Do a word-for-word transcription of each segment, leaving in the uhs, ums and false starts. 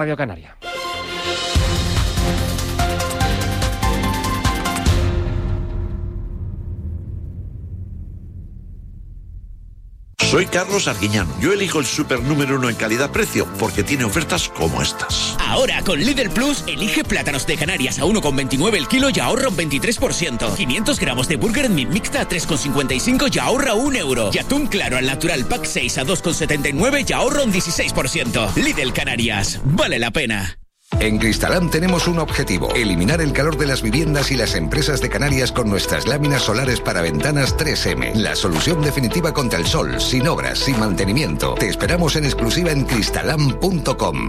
Radio Canaria. Soy Carlos Arguiñano. Yo elijo el super número uno en calidad-precio porque tiene ofertas como estas. Ahora, con Lidl Plus, elige plátanos de Canarias a uno con veintinueve el kilo y ahorra un veintitrés por ciento. quinientos gramos de Burger Meat mixta a tres con cincuenta y cinco y ahorra un euro. Y atún claro al natural pack seis a dos con setenta y nueve y ahorra un dieciséis por ciento. Lidl Canarias. Vale la pena. En Cristalam tenemos un objetivo: eliminar el calor de las viviendas y las empresas de Canarias con nuestras láminas solares para ventanas tres eme. La solución definitiva contra el sol, sin obras, sin mantenimiento. Te esperamos en exclusiva en cristalam punto com.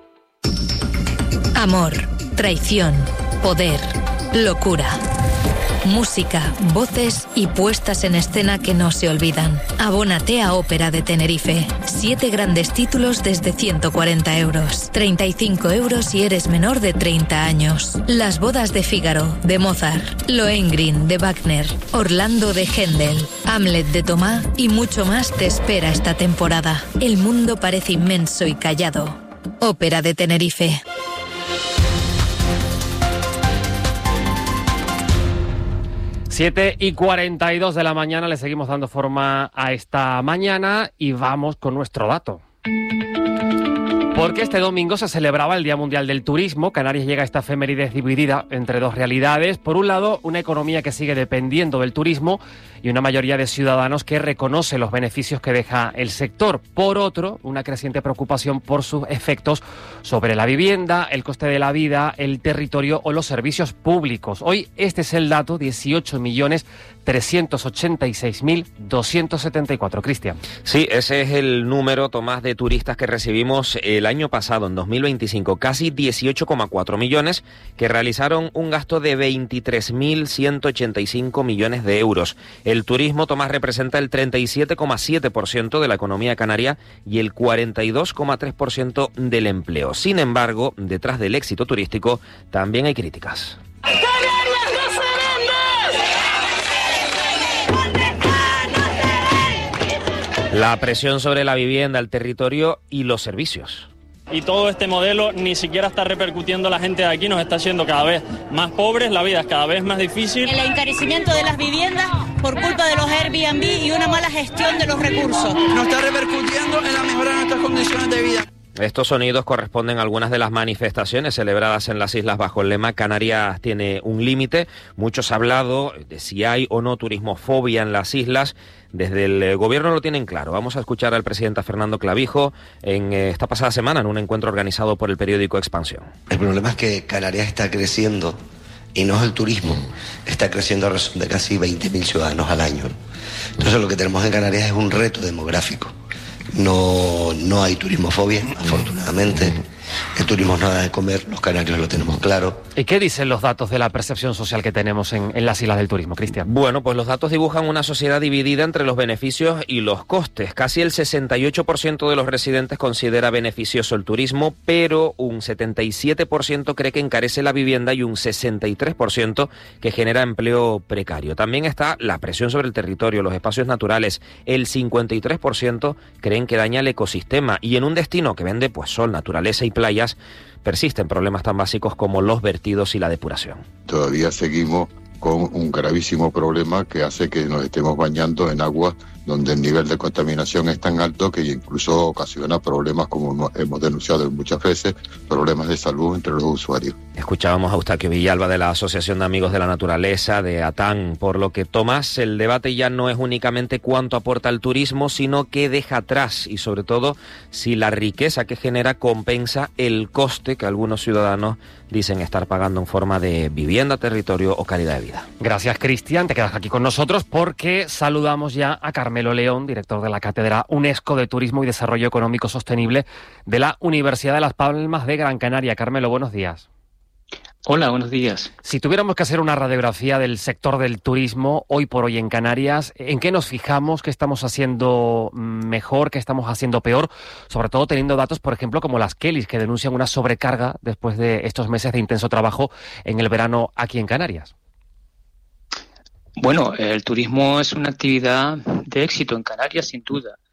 Amor, traición, poder, locura. Música, voces y puestas en escena que no se olvidan. Abónate a Ópera de Tenerife. Siete grandes títulos desde ciento cuarenta euros. treinta y cinco euros si eres menor de treinta años. Las bodas de Fígaro, de Mozart. Lohengrin, de Wagner. Orlando, de Händel. Hamlet, de Tomás y mucho más te espera esta temporada. El mundo parece inmenso y callado. Ópera de Tenerife. siete y cuarenta y dos de la mañana, le seguimos dando forma a esta mañana y vamos con nuestro dato. Porque este domingo se celebraba el Día Mundial del Turismo. Canarias llega a esta efeméride dividida entre dos realidades. Por un lado, una economía que sigue dependiendo del turismo y una mayoría de ciudadanos que reconoce los beneficios que deja el sector. Por otro, una creciente preocupación por sus efectos sobre la vivienda, el coste de la vida, el territorio o los servicios públicos. Hoy este es el dato: dieciocho millones trescientos ochenta y seis mil doscientos setenta y cuatro. Cristian. Sí, ese es el número, Tomás, de turistas que recibimos el año pasado, en dos mil veinticinco. Casi dieciocho coma cuatro millones que realizaron un gasto de veintitrés mil ciento ochenta y cinco millones de euros. El turismo, Tomás, representa el treinta y siete coma siete por ciento de la economía canaria y el cuarenta y dos coma tres por ciento del empleo. Sin embargo, detrás del éxito turístico también hay críticas. La presión sobre la vivienda, el territorio y los servicios. Y todo este modelo ni siquiera está repercutiendo a la gente de aquí, nos está haciendo cada vez más pobres, la vida es cada vez más difícil. El encarecimiento de las viviendas por culpa de los Airbnb y una mala gestión de los recursos. Nos está repercutiendo en la mejora de nuestras condiciones de vida. Estos sonidos corresponden a algunas de las manifestaciones celebradas en las islas bajo el lema Canarias tiene un límite. Muchos han hablado de si hay o no turismofobia en las islas. Desde el gobierno lo tienen claro. Vamos a escuchar al presidente Fernando Clavijo en esta pasada semana en un encuentro organizado por el periódico Expansión. El problema es que Canarias está creciendo y no es el turismo. Está creciendo a razón de casi veinte mil ciudadanos al año. Entonces lo que tenemos en Canarias es un reto demográfico. No, no hay turismofobia, afortunadamente. El turismo es nada de comer, los canarios lo tenemos claro. ¿Y qué dicen los datos de la percepción social que tenemos en, en las islas del turismo, Cristian? Bueno, pues los datos dibujan una sociedad dividida entre los beneficios y los costes. Casi el sesenta y ocho por ciento de los residentes considera beneficioso el turismo, pero un setenta y siete por ciento cree que encarece la vivienda y un sesenta y tres por ciento que genera empleo precario. También está la presión sobre el territorio, los espacios naturales. El cincuenta y tres por ciento creen que daña el ecosistema, y en un destino que vende pues sol, naturaleza y playas, persisten problemas tan básicos como los vertidos y la depuración. Todavía seguimos con un gravísimo problema que hace que nos estemos bañando en aguas donde el nivel de contaminación es tan alto que incluso ocasiona problemas, como hemos denunciado muchas veces, problemas de salud entre los usuarios. Escuchábamos a Eustaquio Villalba de la Asociación de Amigos de la Naturaleza, de ATAN, por lo que, Tomás, el debate ya no es únicamente cuánto aporta el turismo, sino qué deja atrás y, sobre todo, si la riqueza que genera compensa el coste que algunos ciudadanos dicen estar pagando en forma de vivienda, territorio o calidad de vida. Gracias, Cristian. Te quedas aquí con nosotros porque saludamos ya a Carmelo León, director de la Cátedra UNESCO de Turismo y Desarrollo Económico Sostenible de la Universidad de Las Palmas de Gran Canaria. Carmelo, buenos días. Hola, buenos días. Si tuviéramos que hacer una radiografía del sector del turismo hoy por hoy en Canarias, ¿en qué nos fijamos? ¿Qué estamos haciendo mejor? ¿Qué estamos haciendo peor? Sobre todo teniendo datos, por ejemplo, como las Kellys, que denuncian una sobrecarga después de estos meses de intenso trabajo en el verano aquí en Canarias. Bueno, el turismo es una actividad de éxito en Canarias, sin duda.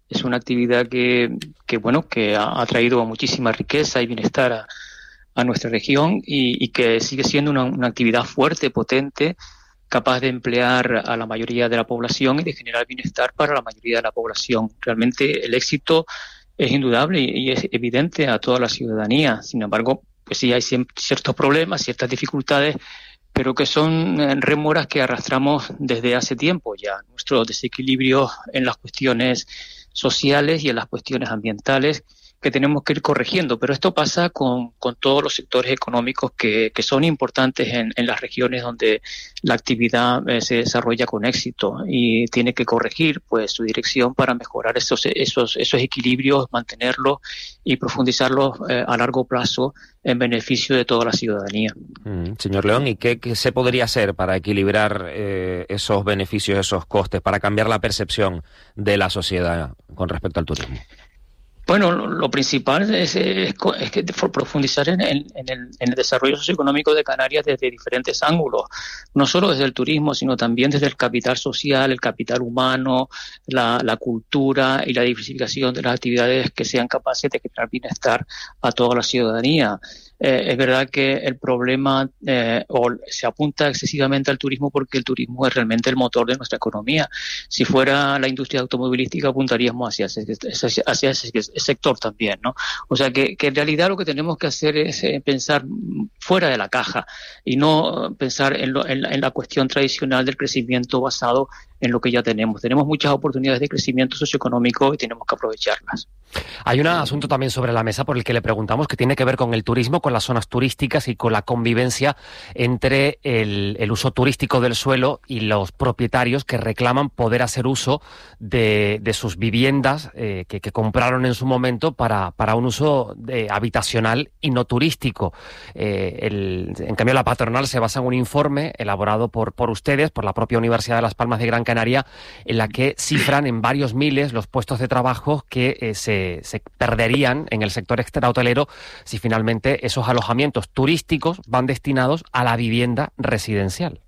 Es una actividad que, que bueno, que ha, ha traído muchísima riqueza y bienestar a, a nuestra región y, y que sigue siendo una, una actividad fuerte, potente, capaz de emplear a la mayoría de la población y de generar bienestar para la mayoría de la población. Realmente el éxito es indudable y es evidente a toda la ciudadanía. Sin embargo, pues sí hay ciertos problemas, ciertas dificultades, pero que son rémoras que arrastramos desde hace tiempo ya. Nuestro desequilibrio en las cuestiones sociales y en las cuestiones ambientales que tenemos que ir corrigiendo, pero esto pasa con, con todos los sectores económicos que, que son importantes en, en las regiones donde la actividad eh, se desarrolla con éxito y tiene que corregir pues su dirección para mejorar esos, esos, esos equilibrios, mantenerlos y profundizarlos eh, a largo plazo en beneficio de toda la ciudadanía. Mm, señor León, ¿y qué, qué se podría hacer para equilibrar eh, esos beneficios, esos costes, para cambiar la percepción de la sociedad con respecto al turismo? Bueno, lo, lo principal es, es, es que profundizar en el, en, el, en el desarrollo socioeconómico de Canarias desde diferentes ángulos, no solo desde el turismo, sino también desde el capital social, el capital humano, la, la cultura y la diversificación de las actividades que sean capaces de generar bienestar a toda la ciudadanía. Eh, es verdad que el problema eh, o se apunta excesivamente al turismo porque el turismo es realmente el motor de nuestra economía. Si fuera la industria automovilística apuntaríamos hacia ese, hacia ese sector también, ¿no? O sea que, que en realidad lo que tenemos que hacer es eh, pensar fuera de la caja y no pensar en, lo, en, la, en la cuestión tradicional del crecimiento basado en lo que ya tenemos. Tenemos muchas oportunidades de crecimiento socioeconómico y tenemos que aprovecharlas. Hay un asunto también sobre la mesa por el que le preguntamos que tiene que ver con el turismo, con las zonas turísticas y con la convivencia entre el, el uso turístico del suelo y los propietarios que reclaman poder hacer uso de, de sus viviendas eh, que, que compraron en su momento para, para un uso de, habitacional y no turístico. Eh, el, en cambio, la patronal se basa en un informe elaborado por, por ustedes, por la propia Universidad de Las Palmas de Gran Canaria, en la que cifran en varios miles los puestos de trabajo que eh, se, se perderían en el sector extrahotelero si finalmente esos alojamientos turísticos van destinados a la vivienda residencial.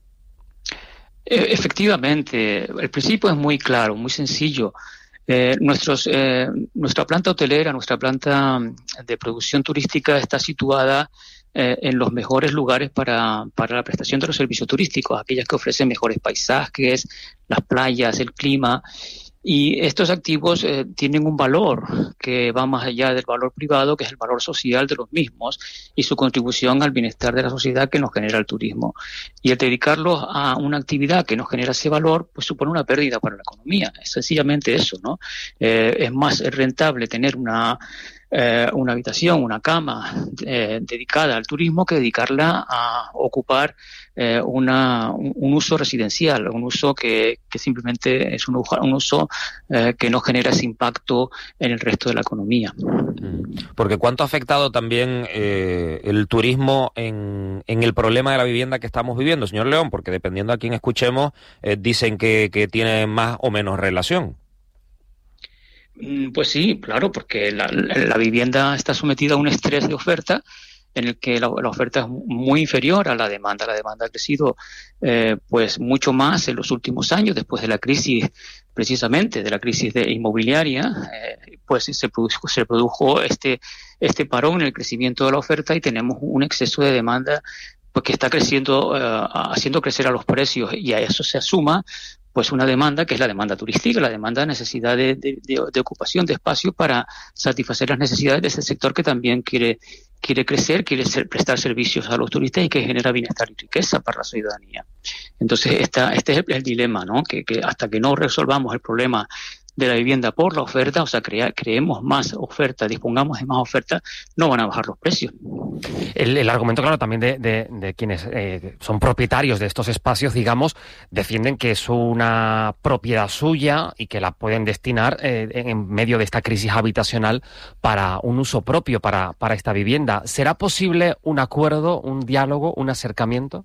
Efectivamente, el principio es muy claro, muy sencillo. Eh, nuestros, eh, nuestra planta hotelera, nuestra planta de producción turística está situada Eh, en los mejores lugares para, para la prestación de los servicios turísticos, aquellas que ofrecen mejores paisajes, las playas, el clima, y estos activos eh, tienen un valor que va más allá del valor privado, que es el valor social de los mismos y su contribución al bienestar de la sociedad que nos genera el turismo. Y el dedicarlos a una actividad que nos genera ese valor, pues supone una pérdida para la economía. Es sencillamente eso, ¿no? Eh, es más rentable tener una Eh, una habitación, una cama eh, dedicada al turismo que dedicarla a ocupar eh, una, un, un uso residencial, un uso que, que simplemente es un, un uso eh, que no genera ese impacto en el resto de la economía. Porque ¿cuánto ha afectado también eh, el turismo en, en el problema de la vivienda que estamos viviendo, señor León? Porque dependiendo a quién escuchemos, eh, dicen que, que tiene más o menos relación. Pues sí, claro, porque la, la vivienda está sometida a un estrés de oferta en el que la, la oferta es muy inferior a la demanda. La demanda ha crecido eh, pues mucho más en los últimos años, después de la crisis, precisamente de la crisis de inmobiliaria, eh, pues se produjo, se produjo este, este parón en el crecimiento de la oferta y tenemos un exceso de demanda pues que está creciendo, eh, haciendo crecer a los precios, y a eso se asuma pues una demanda que es la demanda turística, la demanda de necesidad de, de, de, de ocupación de espacio para satisfacer las necesidades de ese sector que también quiere quiere crecer, quiere ser, prestar servicios a los turistas y que genera bienestar y riqueza para la ciudadanía. Entonces, esta, este es el, el dilema, ¿no? Que, que hasta que no resolvamos el problema de la vivienda por la oferta, o sea, crea, creemos más oferta, dispongamos de más oferta, no van a bajar los precios. El, el argumento, claro, también de, de, de quienes eh, son propietarios de estos espacios, digamos, defienden que es una propiedad suya y que la pueden destinar eh, en medio de esta crisis habitacional para un uso propio para, para esta vivienda. ¿Será posible un acuerdo, un diálogo, un acercamiento?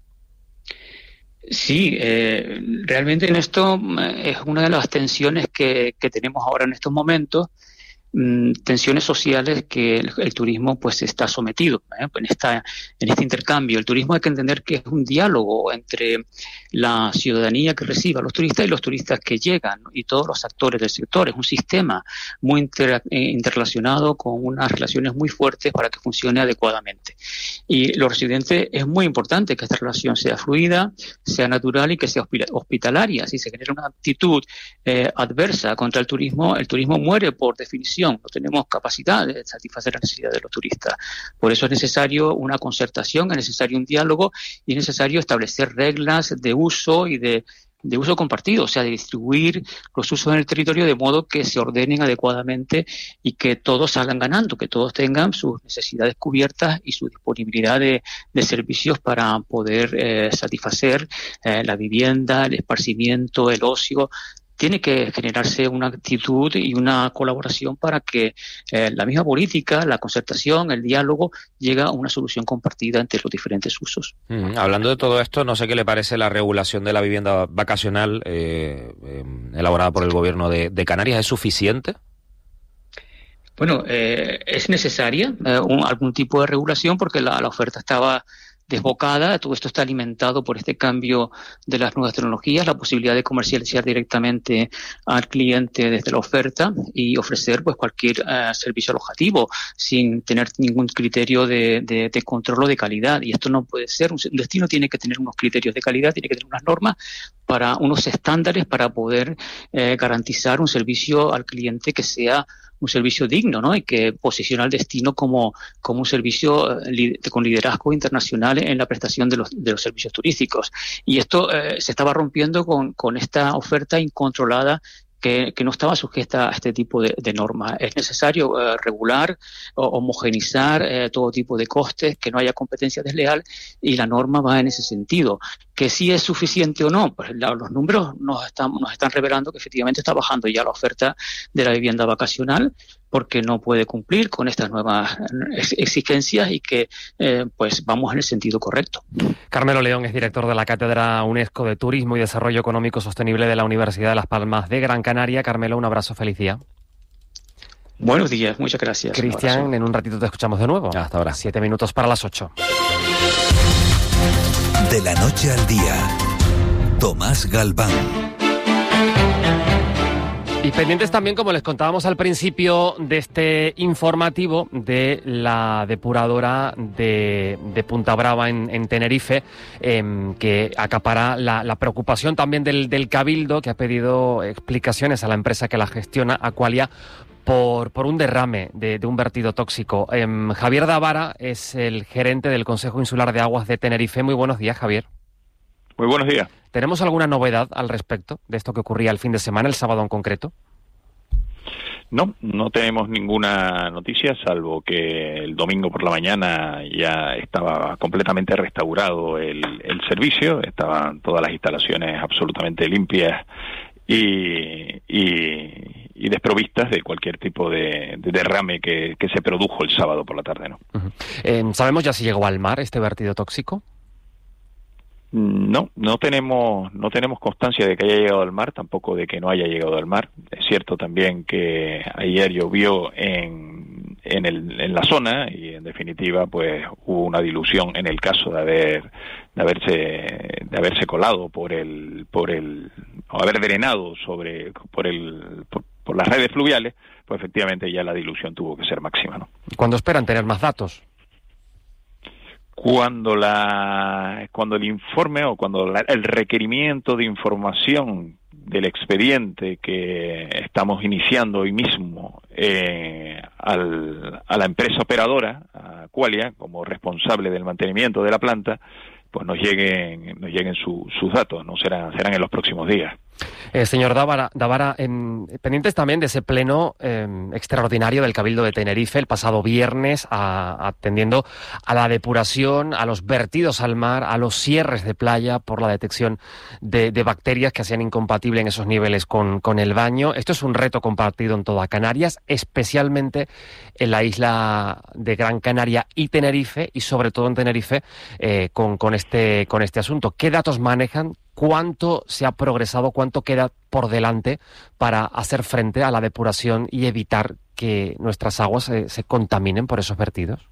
Sí, eh, realmente en esto es una de las tensiones que, que tenemos ahora en estos momentos, mmm, tensiones sociales que el, el turismo pues está sometido, ¿eh? en, esta, en este intercambio. El turismo hay que entender que es un diálogo entre la ciudadanía que recibe a los turistas y los turistas que llegan, ¿no? Y todos los actores del sector. Es un sistema muy inter, eh, interrelacionado con unas relaciones muy fuertes para que funcione adecuadamente. Y los residentes es muy importante que esta relación sea fluida, sea natural y que sea hospitalaria. Si se genera una actitud eh, adversa contra el turismo, el turismo muere por definición. No tenemos capacidad de satisfacer las necesidades de los turistas. Por eso es necesario una concertación, es necesario un diálogo y es necesario establecer reglas de uso y de de uso compartido, o sea, de distribuir los usos en el territorio de modo que se ordenen adecuadamente y que todos salgan ganando, que todos tengan sus necesidades cubiertas y su disponibilidad de, de servicios para poder eh, satisfacer eh, la vivienda, el esparcimiento, el ocio. Tiene que generarse una actitud y una colaboración para que eh, la misma política, la concertación, el diálogo, llegue a una solución compartida entre los diferentes usos. Mm, hablando de todo esto, no sé qué le parece la regulación de la vivienda vacacional eh, eh, elaborada por el Gobierno de, de Canarias. ¿Es suficiente? Bueno, eh, es necesaria eh, un, algún tipo de regulación porque la, la oferta estaba desbocada. Todo esto está alimentado por este cambio de las nuevas tecnologías, la posibilidad de comercializar directamente al cliente desde la oferta y ofrecer pues cualquier uh, servicio alojativo sin tener ningún criterio de, de, de control o de calidad. Y esto no puede ser. Un destino tiene que tener unos criterios de calidad, tiene que tener unas normas, para unos estándares para poder eh, garantizar un servicio al cliente que sea un servicio digno, ¿no? Y que posiciona al destino como, como un servicio li- con liderazgo internacional en la prestación de los, de los servicios turísticos. Y esto eh, se estaba rompiendo con, con esta oferta incontrolada que, que no estaba sujeta a este tipo de, de normas. Es necesario eh, regular, o, homogeneizar eh, todo tipo de costes, que no haya competencia desleal, y la norma va en ese sentido. Que si es suficiente o no, pues la, los números nos están, nos están revelando que efectivamente está bajando ya la oferta de la vivienda vacacional, porque no puede cumplir con estas nuevas exigencias y que eh, pues vamos en el sentido correcto. Carmelo León es director de la Cátedra UNESCO de Turismo y Desarrollo Económico Sostenible de la Universidad de Las Palmas de Gran Canaria. Carmelo, un abrazo, feliz día. Buenos días, muchas gracias. Cristian, en un ratito te escuchamos de nuevo. Hasta ahora. Siete minutos para las ocho. De la noche al día, Tomás Galván. Y pendientes también, como les contábamos al principio de este informativo, de la depuradora de, de Punta Brava en, en Tenerife, eh, que acapara la, la preocupación también del, del Cabildo, que ha pedido explicaciones a la empresa que la gestiona, Aqualia, por, por un derrame de, de un vertido tóxico. Eh, Javier Davara es el gerente del Consejo Insular de Aguas de Tenerife. Muy buenos días, Javier. Muy buenos días. ¿Tenemos alguna novedad al respecto de esto que ocurría el fin de semana, el sábado en concreto? No, no tenemos ninguna noticia, salvo que el domingo por la mañana ya estaba completamente restaurado el, el servicio, estaban todas las instalaciones absolutamente limpias y, y, y desprovistas de cualquier tipo de, de derrame que, que se produjo el sábado por la tarde, ¿no? Uh-huh. Eh, ¿Sabemos ya si llegó al mar este vertido tóxico? No, no tenemos no tenemos constancia de que haya llegado al mar, tampoco de que no haya llegado al mar. Es cierto también que ayer llovió en en, el, en la zona y en definitiva pues hubo una dilución en el caso de haber de haberse de haberse colado por el por el o haber drenado sobre por el por, por las redes fluviales, pues efectivamente ya la dilución tuvo que ser máxima, ¿no? ¿Cuándo esperan tener más datos? Cuando la cuando el informe o cuando la, el requerimiento de información del expediente que estamos iniciando hoy mismo eh, al, a la empresa operadora, a Aqualia, como responsable del mantenimiento de la planta, pues nos lleguen nos lleguen su, sus datos, no serán serán en los próximos días. Eh, señor Davara, Davara eh, pendientes también de ese pleno eh, extraordinario del Cabildo de Tenerife el pasado viernes, a, atendiendo a la depuración, a los vertidos al mar, a los cierres de playa por la detección de, de bacterias que hacían incompatible en esos niveles con, con el baño. Esto es un reto compartido en toda Canarias, especialmente en la isla de Gran Canaria y Tenerife, y sobre todo en Tenerife, eh, con, con, este, con este asunto. ¿Qué datos manejan? ¿cuánto se ha progresado, cuánto queda por delante para hacer frente a la depuración y evitar que nuestras aguas se, se contaminen por esos vertidos?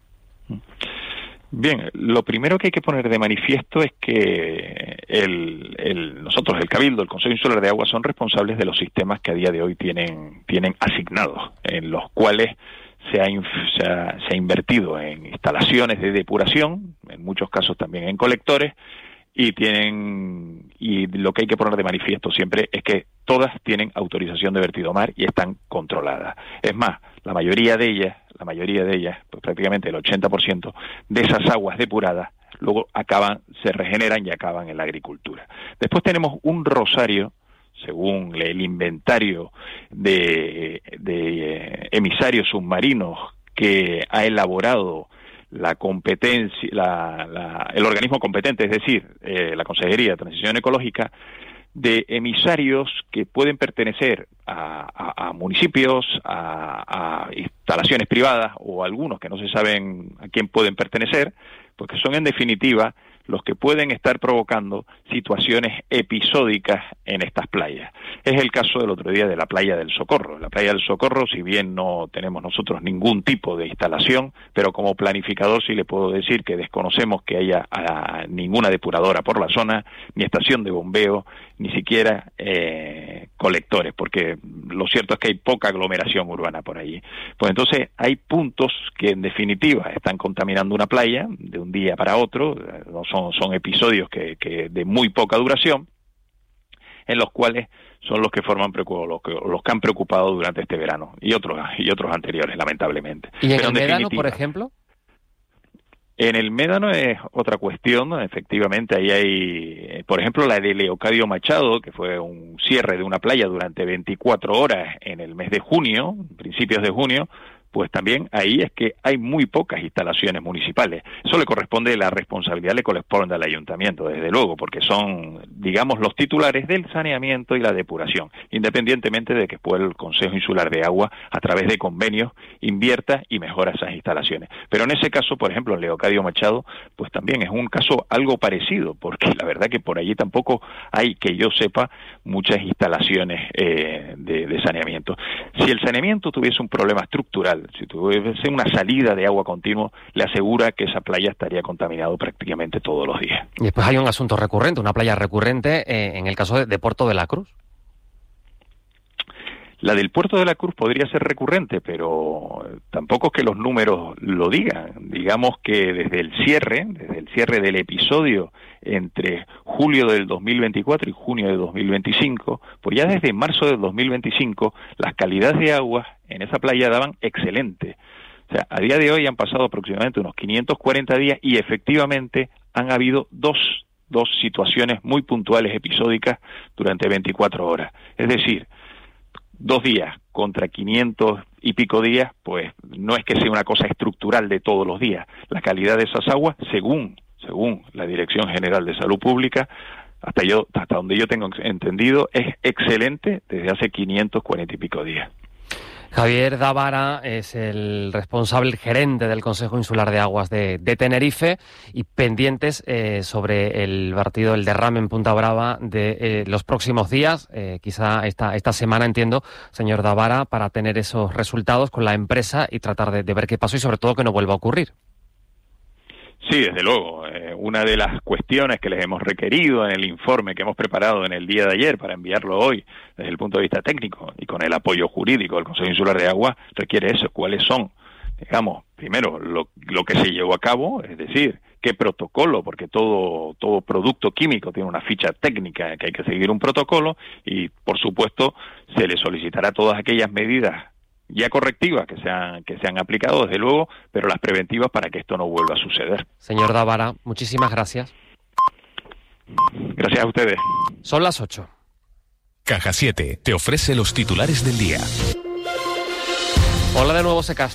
Bien, lo primero que hay que poner de manifiesto es que el, el, nosotros, el Cabildo, el Consejo Insular de Agua, son responsables de los sistemas que a día de hoy tienen, tienen asignados, en los cuales se ha, se, ha, se ha invertido en instalaciones de depuración, en muchos casos también en colectores, y tienen y lo que hay que poner de manifiesto siempre es que todas tienen autorización de vertido a mar y están controladas. Es más, la mayoría de ellas, la mayoría de ellas, pues prácticamente el ochenta por ciento de esas aguas depuradas luego acaban, se regeneran y acaban en la agricultura. Después tenemos un rosario, según el inventario de, de emisarios submarinos que ha elaborado la competencia, la, la, el organismo competente, es decir, eh, la Consejería de Transición Ecológica, de emisarios que pueden pertenecer a, a, a municipios, a, a instalaciones privadas o algunos que no se saben a quién pueden pertenecer, porque son en definitiva los que pueden estar provocando situaciones episódicas en estas playas. Es el caso del otro día de la playa del Socorro. La playa del Socorro, si bien no tenemos nosotros ningún tipo de instalación, pero como planificador sí le puedo decir que desconocemos que haya a, ninguna depuradora por la zona, ni estación de bombeo, ni siquiera eh, colectores, porque lo cierto es que hay poca aglomeración urbana por allí. Pues entonces hay puntos que en definitiva están contaminando una playa de un día para otro, no son Son, son episodios que, que de muy poca duración, en los cuales son los que forman los que, los que han preocupado durante este verano y otros y otros anteriores, lamentablemente. ¿Y en Pero el en Médano, por ejemplo? En el Médano es otra cuestión, efectivamente, ahí hay, por ejemplo, la de Leocadio Machado, que fue un cierre de una playa durante veinticuatro horas en el mes de junio, principios de junio. Pues también ahí es que hay muy pocas instalaciones municipales. Eso le corresponde, la responsabilidad le corresponde al ayuntamiento, desde luego, porque son, digamos, los titulares del saneamiento y la depuración, independientemente de que después el Consejo Insular de Agua, a través de convenios, invierta y mejora esas instalaciones. Pero en ese caso, por ejemplo, en Leocadio Machado, pues también es un caso algo parecido, porque la verdad que por allí tampoco hay, que yo sepa, muchas instalaciones eh, de, de saneamiento. Si el saneamiento tuviese un problema estructural, si tuviese una salida de agua continua, le asegura que esa playa estaría contaminado prácticamente todos los días. Y después hay un asunto recurrente, una playa recurrente eh, en el caso de, de Puerto de la Cruz. La del Puerto de la Cruz podría ser recurrente, pero tampoco es que los números lo digan. Digamos que desde el cierre, desde el cierre del episodio entre julio del dos mil veinticuatro y junio de dos mil veinticinco, pues ya desde marzo del dos mil veinticinco las calidades de agua en esa playa daban excelente. O sea, a día de hoy han pasado aproximadamente unos quinientos cuarenta días y efectivamente han habido dos, dos situaciones muy puntuales episódicas durante veinticuatro horas. Es decir, dos días contra quinientos y pico días, pues no es que sea una cosa estructural de todos los días. La calidad de esas aguas, según según la Dirección General de Salud Pública, hasta yo hasta donde yo tengo entendido, es excelente desde hace quinientos cuarenta y pico días. Javier Davara es el responsable, el gerente del Consejo Insular de Aguas de, de Tenerife, y pendientes eh, sobre el vertido, el derrame en Punta Brava de eh, los próximos días, eh, quizá esta, esta semana, entiendo, señor Davara, para tener esos resultados con la empresa y tratar de, de ver qué pasó y sobre todo que no vuelva a ocurrir. Sí, desde luego. Eh, una de las cuestiones que les hemos requerido en el informe que hemos preparado en el día de ayer para enviarlo hoy desde el punto de vista técnico y con el apoyo jurídico del Consejo Insular de Agua requiere eso. ¿Cuáles son, digamos, primero lo, lo que se llevó a cabo? Es decir, qué protocolo, porque todo, todo producto químico tiene una ficha técnica que hay que seguir un protocolo y, por supuesto, se le solicitará todas aquellas medidas ya correctivas que se han, que se han aplicado, desde luego, pero las preventivas para que esto no vuelva a suceder. Señor Davara, muchísimas gracias. Gracias a ustedes. Son las ocho. Caja siete te ofrece los titulares del día. Hola de nuevo, Se Castro.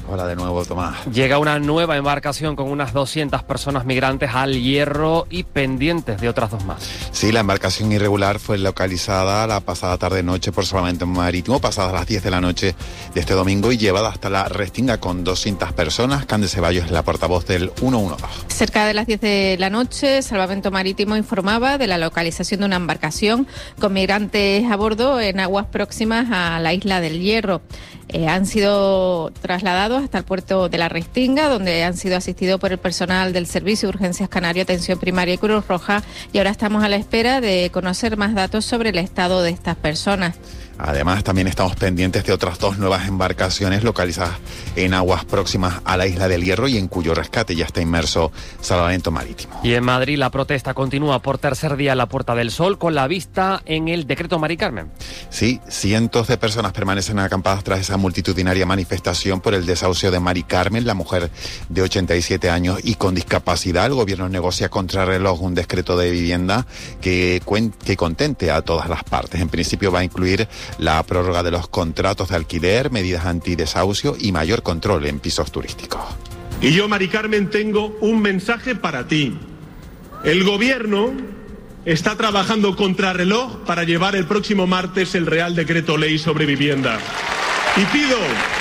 Hola de nuevo, Tomás. Llega una nueva embarcación con unas doscientas personas migrantes al Hierro y pendientes de otras dos más. Sí, la embarcación irregular fue localizada la pasada tarde-noche por Salvamento Marítimo, pasadas las diez de la noche de este domingo y llevada hasta la Restinga con doscientas personas. Cande Ceballos es la portavoz del ciento doce. Cerca de las diez de la noche, Salvamento Marítimo informaba de la localización de una embarcación con migrantes a bordo en aguas próximas a la isla del Hierro. Eh, han sido trasladados hasta el puerto de la Restinga, donde han sido asistidos por el personal del Servicio de Urgencias Canario, Atención Primaria y Cruz Roja, y ahora estamos a la espera de conocer más datos sobre el estado de estas personas. Además, también estamos pendientes de otras dos nuevas embarcaciones localizadas en aguas próximas a la isla del Hierro y en cuyo rescate ya está inmerso Salvamento Marítimo. Y en Madrid la protesta continúa por tercer día en la Puerta del Sol con la vista en el decreto Mari Carmen. Sí, cientos de personas permanecen acampadas tras esa multitudinaria manifestación por el desahucio de Mari Carmen, la mujer de ochenta y siete años y con discapacidad. El gobierno negocia contrarreloj un decreto de vivienda que, que contente a todas las partes. En principio va a incluir la prórroga de los contratos de alquiler, medidas antidesahucio y mayor control en pisos turísticos. Y yo, Mari Carmen, tengo un mensaje para ti. El gobierno está trabajando contrarreloj para llevar el próximo martes el Real Decreto Ley sobre vivienda. Y pido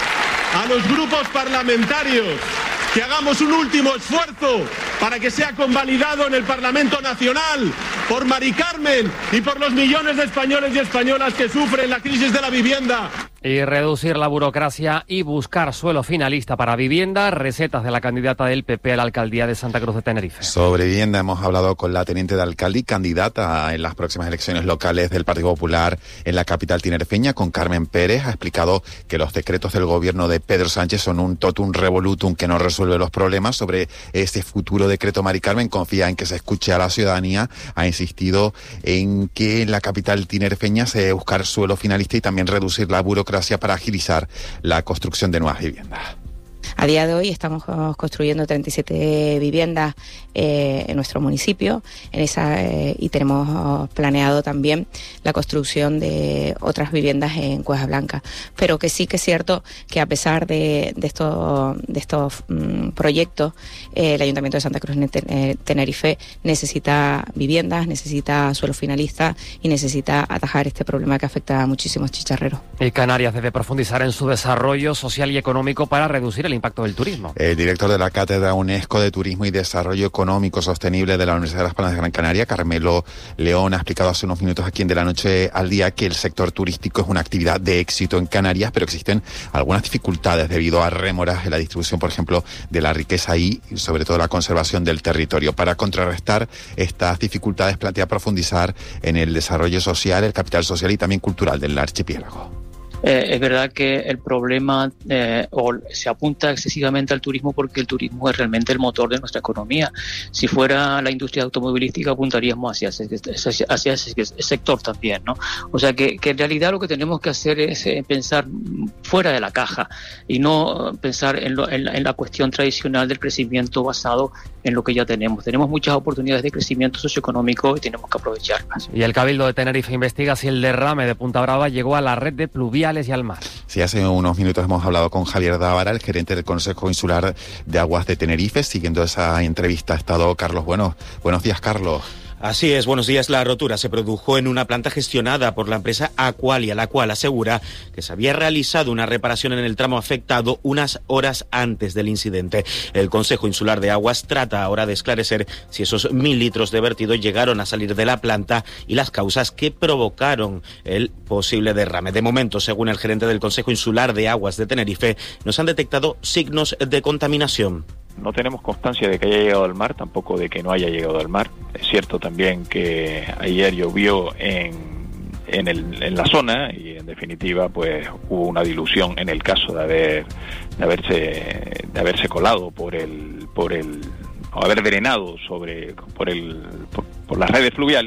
a los grupos parlamentarios que hagamos un último esfuerzo para que sea convalidado en el Parlamento Nacional por Mari Carmen y por los millones de españoles y españolas que sufren la crisis de la vivienda. Y reducir la burocracia y buscar suelo finalista para vivienda, recetas de la candidata del P P a la alcaldía de Santa Cruz de Tenerife. Sobre vivienda hemos hablado con la teniente de alcalde y candidata en las próximas elecciones locales del Partido Popular en la capital tinerfeña, con Carmen Pérez. Ha explicado que los decretos del gobierno de Pedro Sánchez son un totum revolutum que no resuelve los problemas. Sobre este futuro decreto, Mari Carmen confía en que se escuche a la ciudadanía. Ha insistido en que en la capital tinerfeña se debe buscar suelo finalista y también reducir la burocracia para agilizar la construcción de nuevas viviendas. A día de hoy estamos construyendo treinta y siete viviendas eh, en nuestro municipio en esa, eh, y tenemos planeado también la construcción de otras viviendas en Cuesta Blanca. Pero que sí que es cierto que a pesar de, de estos, de estos mm, proyectos, eh, el Ayuntamiento de Santa Cruz de Tenerife necesita viviendas, necesita suelo finalista y necesita atajar este problema que afecta a muchísimos chicharreros. Y Canarias debe profundizar en su desarrollo social y económico para reducir el impacto del turismo. El director de la Cátedra UNESCO de Turismo y Desarrollo Económico Sostenible de la Universidad de Las Palmas de Gran Canaria, Carmelo León, ha explicado hace unos minutos aquí en De la Noche al Día que el sector turístico es una actividad de éxito en Canarias, pero existen algunas dificultades debido a rémoras en la distribución, por ejemplo, de la riqueza y sobre todo la conservación del territorio. Para contrarrestar estas dificultades plantea profundizar en el desarrollo social, el capital social y también cultural del archipiélago. Eh, es verdad que el problema eh, o se apunta excesivamente al turismo porque el turismo es realmente el motor de nuestra economía. Si fuera la industria automovilística apuntaríamos hacia ese, hacia ese sector también, ¿no? O sea que, que en realidad lo que tenemos que hacer es eh, pensar fuera de la caja y no pensar en, lo, en, la, en la cuestión tradicional del crecimiento basado en lo que ya tenemos. Tenemos muchas oportunidades de crecimiento socioeconómico y tenemos que aprovecharlas. Y el Cabildo de Tenerife investiga si el derrame de Punta Brava llegó a la red de pluviales y al mar. Sí, hace unos minutos hemos hablado con Javier Dávara, el gerente del Consejo Insular de Aguas de Tenerife. Siguiendo esa entrevista ha estado Carlos Bueno. Buenos días, Carlos. Así es, buenos días. La rotura se produjo en una planta gestionada por la empresa Aqualia, la cual asegura que se había realizado una reparación en el tramo afectado unas horas antes del incidente. El Consejo Insular de Aguas trata ahora de esclarecer si esos mil litros de vertido llegaron a salir de la planta y las causas que provocaron el posible derrame. De momento, según el gerente del Consejo Insular de Aguas de Tenerife, nos han detectado signos de contaminación. No tenemos constancia de que haya llegado al mar, tampoco de que no haya llegado al mar. Es cierto también que ayer llovió en, en, el, en la zona y en definitiva pues hubo una dilución en el caso de haber de haberse de haberse colado por el por el o haber drenado sobre por el por, por las redes fluviales,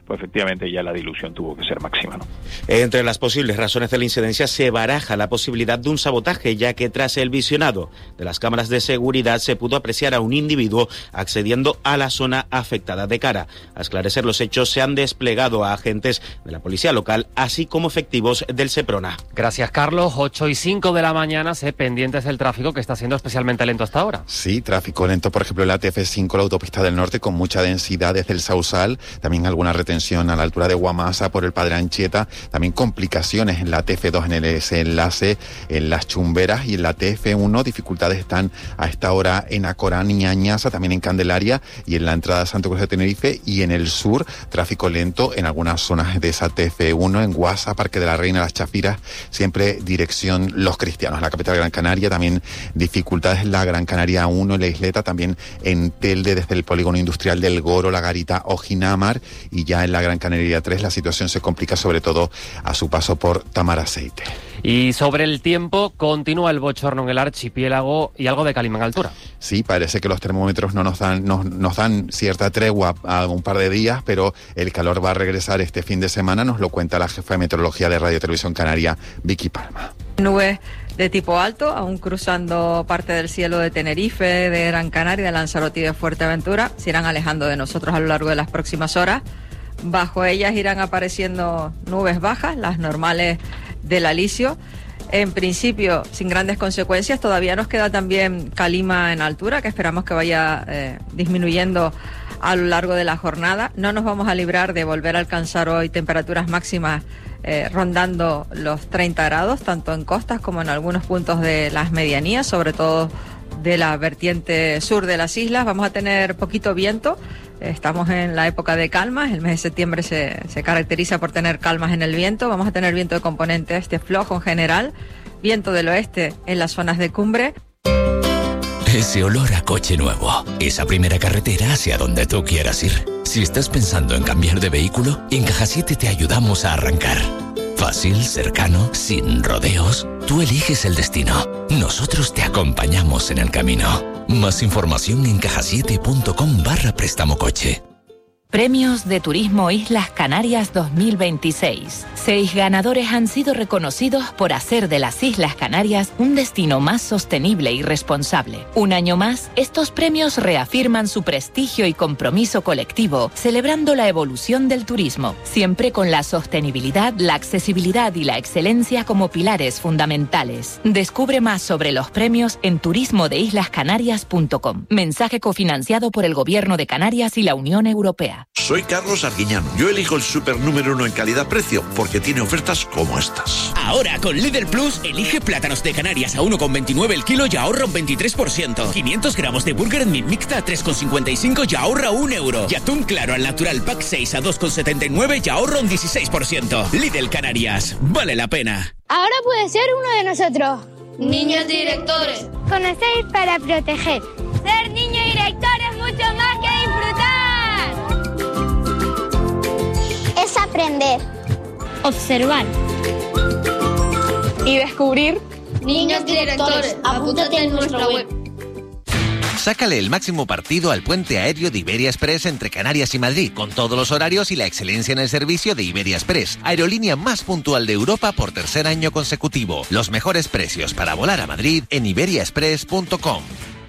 pues efectivamente ya la dilución tuvo que ser máxima, ¿no? Entre las posibles razones de la incidencia se baraja la posibilidad de un sabotaje, ya que tras el visionado de las cámaras de seguridad se pudo apreciar a un individuo accediendo a la zona afectada. De cara a esclarecer los hechos, se han desplegado a agentes de la policía local, así como efectivos del Seprona. Gracias, Carlos. ocho y cinco de la mañana, sé pendientes del tráfico, que está siendo especialmente lento hasta ahora. Sí, tráfico lento, por ejemplo, en la T F cinco, la autopista del norte, con mucha densidad desde el Sausal, también alguna retención a la altura de Guamasa por el Padre Anchieta, también complicaciones en la T F dos en el ese enlace, en las Chumberas, y en la T F uno, dificultades están a esta hora en Acorán y Añaza, también en Candelaria y en la entrada a Santo Cruz de Tenerife, y en el sur, tráfico lento en algunas zonas de esa T F uno, en Guasa, Parque de la Reina, Las Chafiras, siempre dirección Los Cristianos, la capital de Gran Canaria, también dificultades en la Gran Canaria uno, en la Isleta, también en Telde, desde el polígono industrial del Goro, La Garita, Ojinamar, y ya en la Gran Canaria tres la situación se complica sobre todo a su paso por Tamaraceite. Y sobre el tiempo, continúa el bochorno en el archipiélago y algo de calima en altura. Sí, parece que los termómetros no nos dan, nos, nos dan cierta tregua a un par de días, pero el calor va a regresar este fin de semana, nos lo cuenta la jefa de meteorología de Radio Televisión Canaria, Vicky Palma. Nubes de tipo alto, aún cruzando parte del cielo de Tenerife, de Gran Canaria, de Lanzarote y de Fuerteventura, se irán alejando de nosotros a lo largo de las próximas horas. Bajo ellas irán apareciendo nubes bajas, las normales del alisio. En principio, sin grandes consecuencias. Todavía nos queda también calima en altura, que esperamos que vaya eh, disminuyendo a lo largo de la jornada. No nos vamos a librar de volver a alcanzar hoy temperaturas máximas eh, rondando los treinta grados, tanto en costas como en algunos puntos de las medianías, sobre todo de la vertiente sur de las islas. Vamos a tener poquito viento. Estamos en la época de calmas, el mes de septiembre se, se caracteriza por tener calmas en el viento. Vamos a tener viento de componente este flojo en general, viento del oeste en las zonas de cumbre. Ese olor a coche nuevo, esa primera carretera hacia donde tú quieras ir. Si estás pensando en cambiar de vehículo, en Caja siete te ayudamos a arrancar. Fácil, cercano, sin rodeos. Tú eliges el destino. Nosotros te acompañamos en el camino. Más información en cajasiete.com barra préstamo coche. Premios de Turismo Islas Canarias dos mil veintiséis. Seis ganadores han sido reconocidos por hacer de las Islas Canarias un destino más sostenible y responsable. Un año más, estos premios reafirman su prestigio y compromiso colectivo, celebrando la evolución del turismo, siempre con la sostenibilidad, la accesibilidad y la excelencia como pilares fundamentales. Descubre más sobre los premios en turismo de islas canarias punto com. Mensaje cofinanciado por el Gobierno de Canarias y la Unión Europea. Soy Carlos Arguiñano. Yo elijo el super número uno en calidad-precio porque tiene ofertas como estas. Ahora con Lidl Plus, elige plátanos de Canarias a uno con veintinueve el kilo y ahorra un veintitrés por ciento. quinientos gramos de Burger Meat Mixta a tres con cincuenta y cinco y ahorra un euro. Y atún claro al natural pack seis a dos con setenta y nueve y ahorra un dieciséis por ciento. Lidl Canarias, vale la pena. Ahora puede ser uno de nosotros. Niños directores. Conocer para proteger. Ser niño director es mucho más que disfrutar. Es aprender, observar y descubrir. Niños directores, apúntate en nuestra web. Sácale el máximo partido al puente aéreo de Iberia Express entre Canarias y Madrid, con todos los horarios y la excelencia en el servicio de Iberia Express, aerolínea más puntual de Europa por tercer año consecutivo. Los mejores precios para volar a Madrid en iberia express punto com.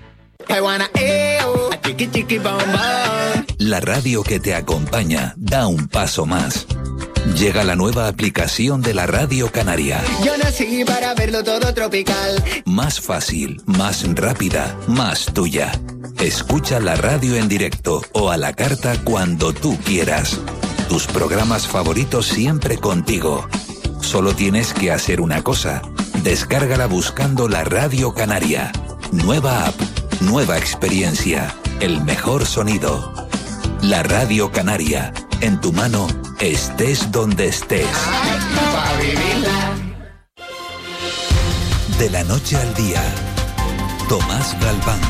La radio que te acompaña da un paso más. Llega la nueva aplicación de la Radio Canaria. Yo nací para verlo todo tropical. Más fácil, más rápida, más tuya. Escucha la radio en directo o a la carta cuando tú quieras. Tus programas favoritos siempre contigo. Solo tienes que hacer una cosa. Descárgala buscando la Radio Canaria. Nueva app, nueva experiencia, el mejor sonido. La Radio Canaria, en tu mano, estés donde estés. De la noche al día, Tomás Galván.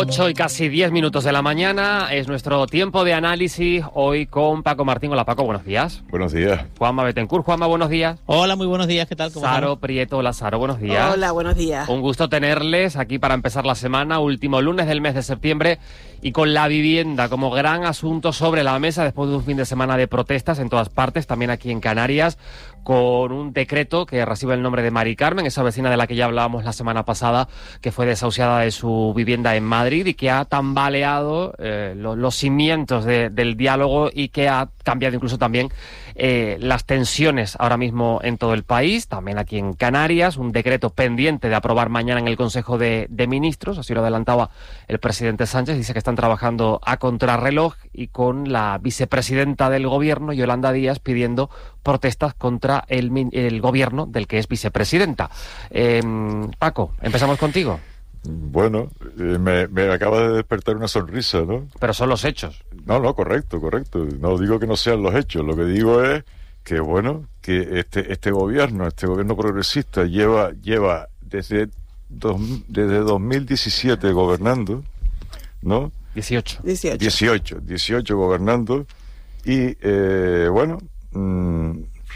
ocho y casi diez minutos de la mañana es nuestro tiempo de análisis hoy con Paco Martín. Hola Paco, buenos días. Buenos días. Juanma Betancourt. Juanma, buenos días. Hola, muy buenos días, ¿qué tal? ¿Cómo Saro estamos? Prieto. Hola Saro, buenos días. Hola, buenos días. Un gusto tenerles aquí para empezar la semana, último lunes del mes de septiembre, y con la vivienda como gran asunto sobre la mesa después de un fin de semana de protestas en todas partes, también aquí en Canarias, con un decreto que recibe el nombre de Mari Carmen, esa vecina de la que ya hablábamos la semana pasada, que fue desahuciada de su vivienda en Madrid y que ha tambaleado eh, lo, los cimientos de, del diálogo y que ha cambiado incluso también eh, las tensiones ahora mismo en todo el país, también aquí en Canarias, un decreto pendiente de aprobar mañana en el Consejo de, de Ministros, así lo adelantaba el presidente Sánchez, dice que están trabajando a contrarreloj y con la vicepresidenta del gobierno, Yolanda Díaz, pidiendo protestas contra el, el gobierno del que es vicepresidenta. Eh, Paco, empezamos contigo. Bueno, eh, me, me acaba de despertar una sonrisa, ¿no? Pero son los hechos. No, no, correcto, correcto. No digo que no sean los hechos, lo que digo es que, bueno, que este este gobierno, este gobierno progresista lleva lleva desde, dos, desde dos mil diecisiete gobernando, ¿no? dieciocho. dieciocho. dieciocho, dieciocho gobernando y, eh, bueno, mmm,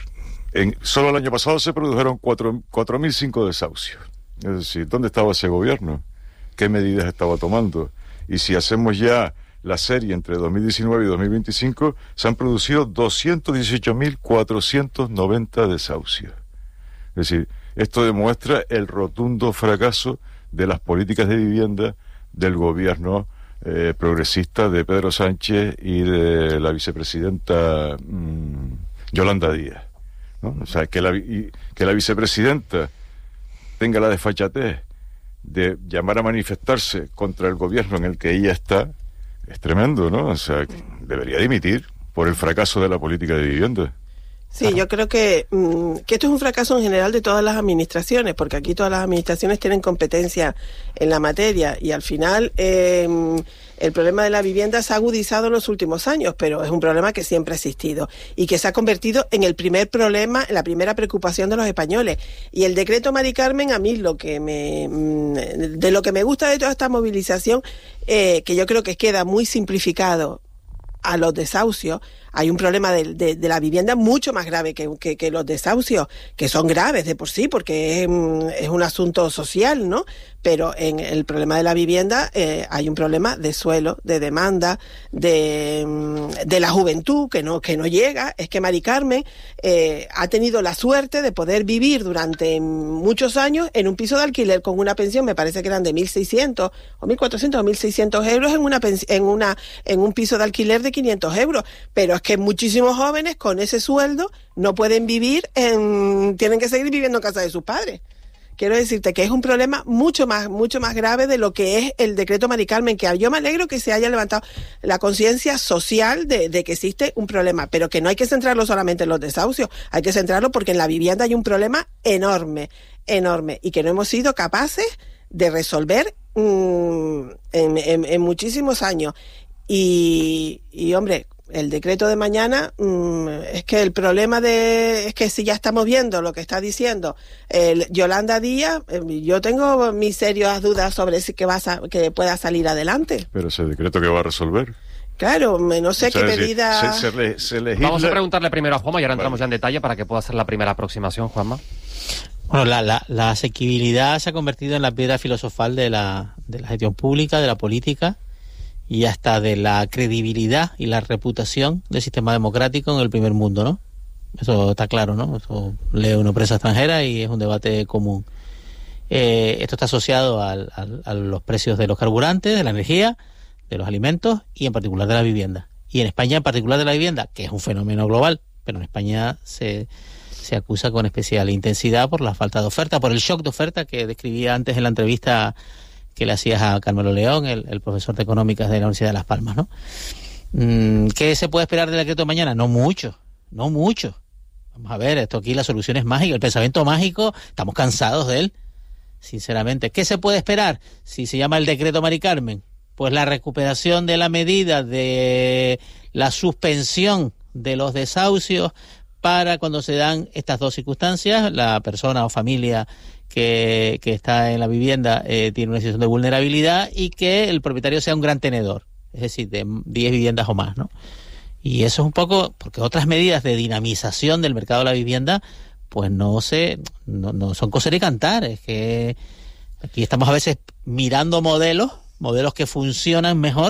en, solo el año pasado se produjeron cuatro mil cinco desahucios. Es decir, ¿dónde estaba ese gobierno? ¿Qué medidas estaba tomando? Y si hacemos ya la serie entre dos mil diecinueve y dos mil veinticinco, se han producido doscientos dieciocho mil cuatrocientos noventa desahucios. Es decir, esto demuestra el rotundo fracaso de las políticas de vivienda del gobierno eh, progresista de Pedro Sánchez y de la vicepresidenta mmm, Yolanda Díaz, ¿no? O sea, que la, y, que la vicepresidenta tenga la desfachatez de llamar a manifestarse contra el gobierno en el que ella está, es tremendo, ¿no? O sea, debería dimitir por el fracaso de la política de vivienda. Sí, yo creo que, mmm, que esto es un fracaso en general de todas las administraciones, porque aquí todas las administraciones tienen competencia en la materia y al final eh, el problema de la vivienda se ha agudizado en los últimos años, pero es un problema que siempre ha existido y que se ha convertido en el primer problema, en la primera preocupación de los españoles. Y el decreto Mari Carmen, a mí lo que me, de lo que me gusta de toda esta movilización, eh, que yo creo que queda muy simplificado a los desahucios. Hay un problema de, de, de la vivienda mucho más grave que, que, que los desahucios, que son graves de por sí, porque es, es un asunto social, ¿no? Pero en el problema de la vivienda eh, hay un problema de suelo, de demanda, de, de la juventud que no, que no llega. Es que Mari Carmen eh, ha tenido la suerte de poder vivir durante muchos años en un piso de alquiler con una pensión, me parece que eran de mil seiscientos o mil cuatrocientos o mil seiscientos euros en una en una en un piso de alquiler de quinientos euros. Pero es que muchísimos jóvenes con ese sueldo no pueden vivir en, tienen que seguir viviendo en casa de sus padres. Quiero decirte que es un problema mucho más, mucho más grave de lo que es el decreto Mari Carmen, que yo me alegro que se haya levantado la conciencia social de, de que existe un problema, pero que no hay que centrarlo solamente en los desahucios, hay que centrarlo porque en la vivienda hay un problema enorme, enorme, y que no hemos sido capaces de resolver mmm, en, en, en muchísimos años. Y, y hombre, el decreto de mañana, mmm, es que el problema de es que si ya estamos viendo lo que está diciendo el Yolanda Díaz, eh, yo tengo mis serias dudas sobre si que va a, que pueda salir adelante. Pero ese decreto que va a resolver. Claro, no sé O sea, qué es decir, medida. se, se le, se legisla... Vamos a preguntarle primero a Juanma y ahora entramos Vale. ya en detalle para que pueda hacer la primera aproximación, Juanma. Bueno, la, la, la asequibilidad se ha convertido en la piedra filosofal de la, de la gestión pública, de la política y hasta de la credibilidad y la reputación del sistema democrático en el primer mundo, ¿no? Eso está claro, ¿no? Eso lee una empresa extranjera y es un debate común. Eh, esto está asociado al, al, a los precios de los carburantes, de la energía, de los alimentos y en particular de la vivienda. Y en España en particular de la vivienda, que es un fenómeno global, pero en España se, se acusa con especial intensidad por la falta de oferta, por el shock de oferta que describía antes en la entrevista que le hacías a Carmelo León, el, el profesor de Económicas de la Universidad de Las Palmas, ¿no? ¿Qué se puede esperar del decreto de mañana? No mucho, no mucho. Vamos a ver, esto aquí la solución es mágica, el pensamiento mágico, estamos cansados de él, sinceramente. ¿Qué se puede esperar si se llama el decreto Mari Carmen? Pues la recuperación de la medida de la suspensión de los desahucios para cuando se dan estas dos circunstancias, la persona o familia que, que está en la vivienda eh, tiene una situación de vulnerabilidad y que el propietario sea un gran tenedor, es decir, de diez viviendas o más, ¿no? Y eso es un poco, porque otras medidas de dinamización del mercado de la vivienda, pues no sé, no, no son coser y cantar, es que aquí estamos a veces mirando modelos, modelos que funcionan mejor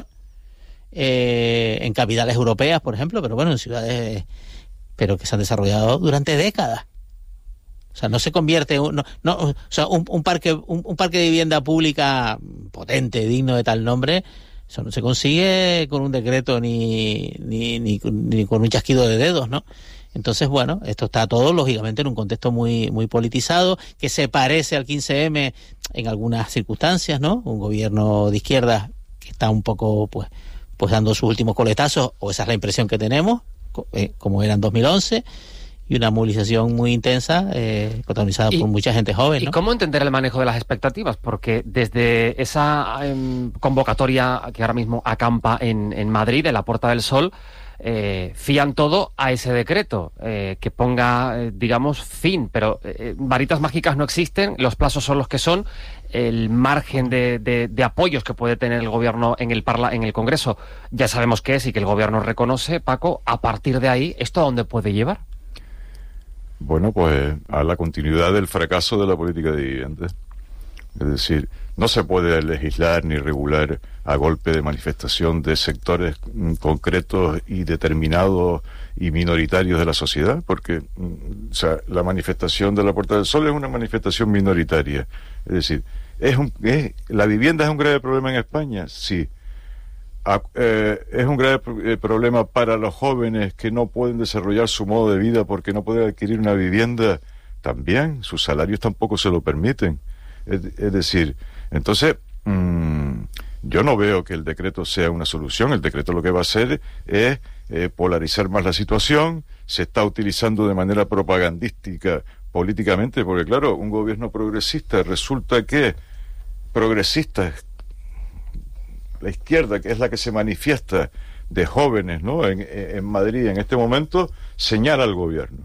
eh, en capitales europeas, por ejemplo, pero bueno, en ciudades, pero que se han desarrollado durante décadas. O sea, no se convierte, no, no, o sea, un, un parque, un, un parque de vivienda pública potente, digno de tal nombre, eso no se consigue con un decreto ni, ni, ni, ni con un chasquido de dedos, ¿no? Entonces, bueno, esto está todo, lógicamente, en un contexto muy, muy politizado, que se parece al quince eme en algunas circunstancias, ¿no? Un gobierno de izquierda que está un poco, pues, pues dando sus últimos coletazos, o esa es la impresión que tenemos, eh, como era en dos mil once, y una movilización muy intensa, eh, protagonizada por mucha gente joven, ¿no? ¿Y cómo entender el manejo de las expectativas? Porque desde esa eh, convocatoria que ahora mismo acampa en, en Madrid, en la Puerta del Sol, eh, fían todo a ese decreto, eh, que ponga, eh, digamos, fin. Pero eh, varitas mágicas no existen, los plazos son los que son, el margen de, de, de apoyos que puede tener el gobierno en el, parla, en el Congreso ya sabemos qué es y que el gobierno reconoce. Paco, a partir de ahí, ¿esto a dónde puede llevar? Bueno, pues a la continuidad del fracaso de la política de vivienda. Es decir, no se puede legislar ni regular a golpe de manifestación de sectores mm, concretos y determinados y minoritarios de la sociedad, porque mm, o sea, la manifestación de la Puerta del Sol es una manifestación minoritaria. Es decir, ¿es un, es, ¿la vivienda es un grave problema en España? Sí. A, eh, ¿Es un grave eh, problema para los jóvenes que no pueden desarrollar su modo de vida porque no pueden adquirir una vivienda? También, sus salarios tampoco se lo permiten. Es, es decir, entonces, mmm, yo no veo que el decreto sea una solución. El decreto lo que va a hacer es eh, polarizar más la situación. Se está utilizando de manera propagandística políticamente, porque claro, un gobierno progresista resulta que progresistas, la izquierda, que es la que se manifiesta de jóvenes, ¿no?, en, en Madrid en este momento, señala al gobierno.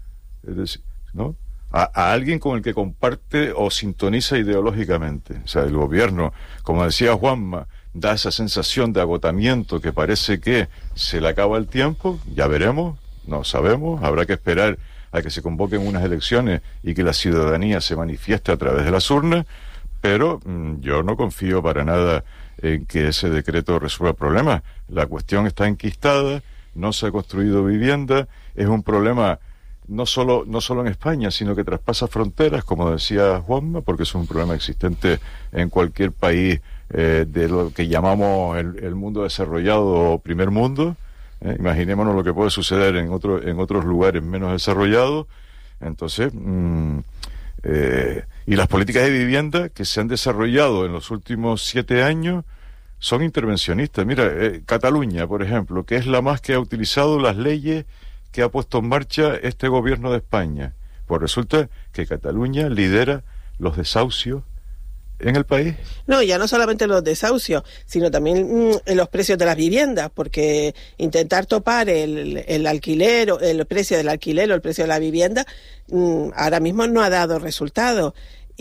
Es decir, ¿no?, a, a alguien con el que comparte o sintoniza ideológicamente. O sea, el gobierno, como decía Juanma, da esa sensación de agotamiento que parece que se le acaba el tiempo. Ya veremos, no sabemos, habrá que esperar a que se convoquen unas elecciones y que la ciudadanía se manifieste a través de las urnas, pero mmm, yo no confío para nada en que ese decreto resuelva problemas. La cuestión está enquistada, no se ha construido vivienda, es un problema no solo, no solo en España, sino que traspasa fronteras, como decía Juanma, porque es un problema existente en cualquier país eh, de lo que llamamos el, el mundo desarrollado o primer mundo. Eh, imaginémonos lo que puede suceder en, otro, en otros lugares menos desarrollados. Entonces, mmm, eh, y las políticas de vivienda que se han desarrollado en los últimos siete años son intervencionistas. Mira, eh, Cataluña, por ejemplo, que es la más que ha utilizado las leyes que ha puesto en marcha este gobierno de España. Pues resulta que Cataluña lidera los desahucios en el país. No, ya no solamente los desahucios, sino también mmm, los precios de las viviendas, porque intentar topar el, el alquiler, el precio del alquiler o el precio de la vivienda, mmm, ahora mismo no ha dado resultado.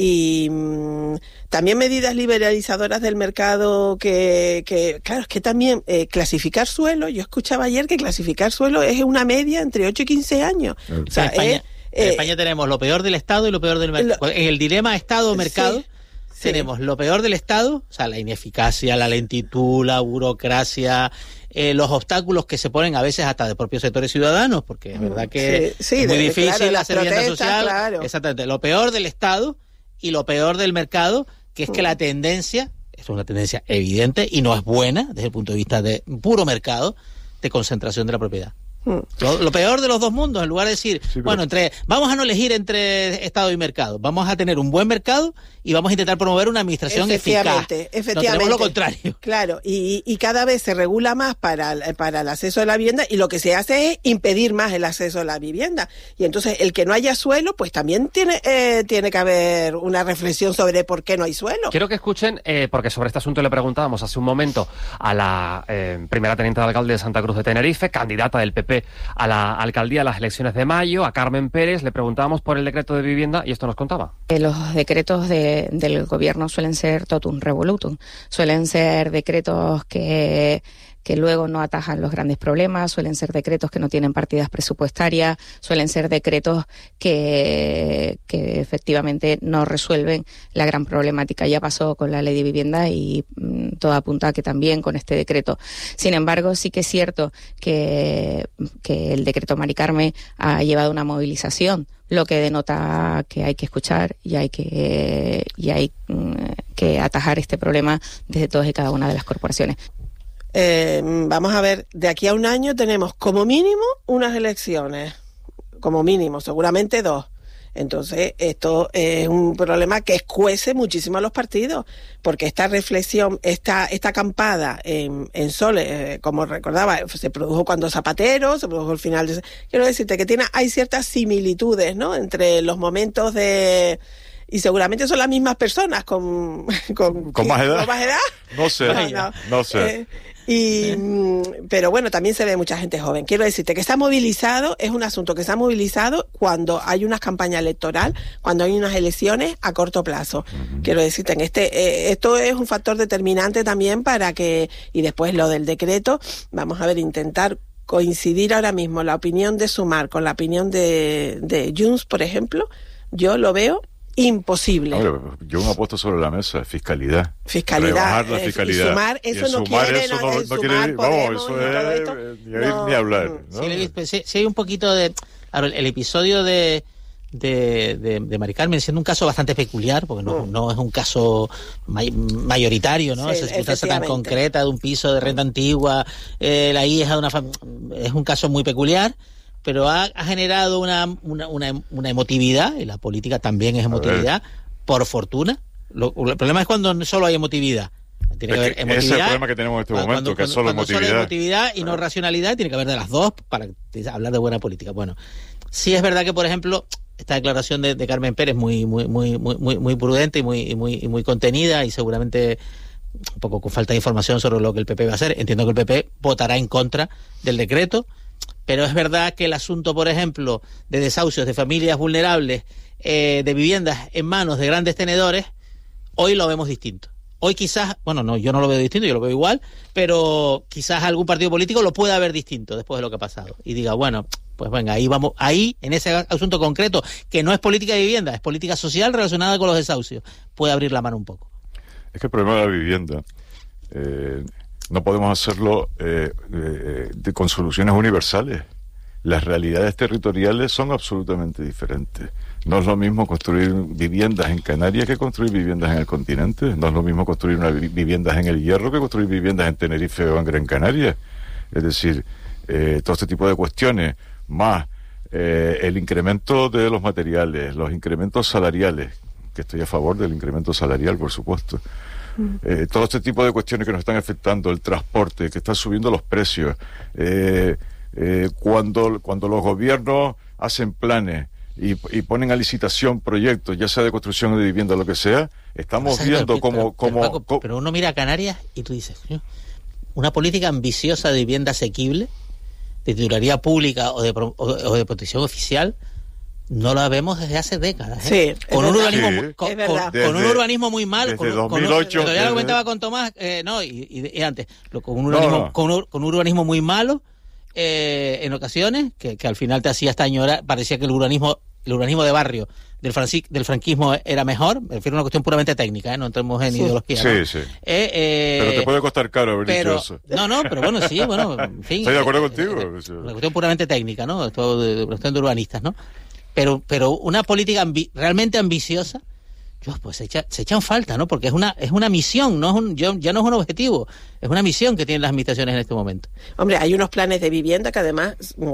Y mmm, también medidas liberalizadoras del mercado que, que claro, es que también eh, clasificar suelo, yo escuchaba ayer que clasificar suelo es una media entre ocho y quince años. Sí. O sea, en España, eh, en España tenemos lo peor del Estado y lo peor del mercado. Lo, en el dilema Estado-mercado, sí, tenemos sí. lo peor del Estado, o sea, la ineficacia, la lentitud, la burocracia, eh, los obstáculos que se ponen a veces hasta de propios sectores ciudadanos, porque es verdad que sí, sí, es muy de, difícil claro, hacer vivienda social. Claro. Exactamente, lo peor del Estado y lo peor del mercado, que es que la tendencia, es una tendencia evidente y no es buena desde el punto de vista de puro mercado, de concentración de la propiedad. Lo, lo peor de los dos mundos, en lugar de decir, sí, pero... bueno, entre vamos a no elegir entre Estado y mercado, vamos a tener un buen mercado y vamos a intentar promover una administración efectivamente, eficaz. Efectivamente, no, tenemos lo contrario. Claro, y, y cada vez se regula más para, para el acceso a la vivienda y lo que se hace es impedir más el acceso a la vivienda. Y entonces el que no haya suelo, pues también tiene, eh, tiene que haber una reflexión sobre por qué no hay suelo. Quiero que escuchen, eh, porque sobre este asunto le preguntábamos hace un momento a la eh, primera teniente de alcalde de Santa Cruz de Tenerife, candidata del P P P a la alcaldía en las elecciones de mayo. A Carmen Pérez le preguntábamos por el decreto de vivienda y esto nos contaba. Los decretos de, del gobierno suelen ser totum revolutum, suelen ser decretos que... que luego no atajan los grandes problemas, suelen ser decretos que no tienen partidas presupuestarias, suelen ser decretos que, que efectivamente no resuelven la gran problemática. Ya pasó con la ley de vivienda y mmm, todo apunta a que también con este decreto. Sin embargo, sí que es cierto que, que el decreto Mari Carmen ha llevado una movilización, lo que denota que hay que escuchar y hay que, y hay mmm, que atajar este problema desde todas y cada una de las corporaciones. Eh, vamos a ver, de aquí a un año tenemos como mínimo unas elecciones, como mínimo, seguramente dos. Entonces, esto es un problema que escuece muchísimo a los partidos, porque esta reflexión, esta esta acampada en, en Sole, eh, como recordaba, se produjo cuando Zapatero, se produjo al final de... Quiero decirte que tiene hay ciertas similitudes, ¿no?, entre los momentos de... Y seguramente son las mismas personas con... ¿Con, ¿Con más edad? ¿Con más edad? No sé, no, no. no sé. Eh, y, pero bueno, también se ve mucha gente joven. Quiero decirte que se ha movilizado, es un asunto que se ha movilizado cuando hay una campaña electoral, cuando hay unas elecciones a corto plazo. Uh-huh. Quiero decirte, en este, eh, esto es un factor determinante también para que, y después lo del decreto, vamos a ver, intentar coincidir ahora mismo la opinión de Sumar con la opinión de, de Junts, por ejemplo, yo lo veo imposible. Hombre, yo me he puesto sobre la mesa fiscalidad. Fiscalidad. Rebajar la fiscalidad. Y sumar, eso y no sumar quiere, eso no, no, no sumar, quiere, Podemos, vamos, eso es eh, ni oír no. ni hablar. ¿no? Sí, sí, sí, hay un poquito de... Claro, el episodio de, de, de, de Mari Carmen, siendo un caso bastante peculiar, porque no, mm. no es un caso may, mayoritario, ¿no? Sí, esa circunstancia tan concreta de un piso de renta antigua, eh, la hija de una familia... Es un caso muy peculiar, pero ha, ha generado una, una, una, una emotividad, y la política también es emotividad, por fortuna. Lo, el problema es cuando solo hay emotividad. Tiene que haber emotividad. Ese es el problema que tenemos en este cuando, momento, que es solo cuando emotividad. Solo emotividad y no racionalidad, tiene que haber de las dos para hablar de buena política. Bueno, sí es verdad que, por ejemplo, esta declaración de, de Carmen Pérez muy muy muy muy muy, muy prudente y muy, y muy y muy contenida, y seguramente un poco con falta de información sobre lo que el P P va a hacer. Entiendo que el P P votará en contra del decreto, pero es verdad que el asunto, por ejemplo, de desahucios de familias vulnerables, eh, de viviendas en manos de grandes tenedores, hoy lo vemos distinto. Hoy quizás, bueno, no, yo no lo veo distinto, yo lo veo igual, pero quizás algún partido político lo pueda ver distinto después de lo que ha pasado. Y diga, bueno, pues venga, ahí vamos, ahí, en ese asunto concreto, que no es política de vivienda, es política social relacionada con los desahucios, puede abrir la mano un poco. Es que el problema de la vivienda, eh, no podemos hacerlo eh, eh, de, con soluciones universales. Las realidades territoriales son absolutamente diferentes. No es lo mismo construir viviendas en Canarias que construir viviendas en el continente. No es lo mismo construir una vi- viviendas en El Hierro que construir viviendas en Tenerife o en Gran Canaria. Es decir, eh, todo este tipo de cuestiones, más eh, el incremento de los materiales, los incrementos salariales, que estoy a favor del incremento salarial, por supuesto. Eh, todo este tipo de cuestiones que nos están afectando, el transporte, que están subiendo los precios, eh, eh, cuando, cuando los gobiernos hacen planes y, y ponen a licitación proyectos, ya sea de construcción o de vivienda, lo que sea, estamos viendo pero, como... pero, como, Paco, como pero uno mira a Canarias y tú dices, una política ambiciosa de vivienda asequible, de titularidad pública o de, o, o de protección oficial, no la vemos desde hace décadas, ¿eh? Sí, con un verdad. urbanismo Sí, muy, con, con, con un urbanismo muy mal, desde con, dos mil ocho, con, con, ya desde... lo comentaba con Tomás, eh, no, y, y, y antes, lo, con, un urbanismo, no, no. Con, un, con un urbanismo muy malo, eh, en ocasiones, que, que al final te hacía hasta añorar, parecía que el urbanismo, el urbanismo de barrio del, franci, del franquismo era mejor, me refiero a una cuestión puramente técnica, ¿eh? No entremos en sí. ideología. Sí, ¿no? sí. Eh, eh, pero te puede costar caro haber pero, dicho eso. No, no, pero bueno, sí, bueno, en fin. Estoy de acuerdo eh, contigo. Eh, una cuestión puramente técnica, ¿no? Esto de, de cuestión de urbanistas, ¿no? Pero, pero una política ambi- realmente ambiciosa, pues se, echa, se echan falta, ¿no? Porque es una es una misión, no es un, ya no es un objetivo, es una misión que tienen las administraciones en este momento. Hombre, hay unos planes de vivienda que además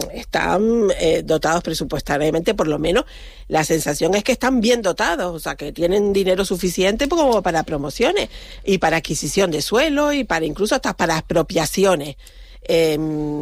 están eh, dotados presupuestariamente, por lo menos la sensación es que están bien dotados, o sea, que tienen dinero suficiente como para promociones y para adquisición de suelo y para incluso hasta para expropiaciones. Eh,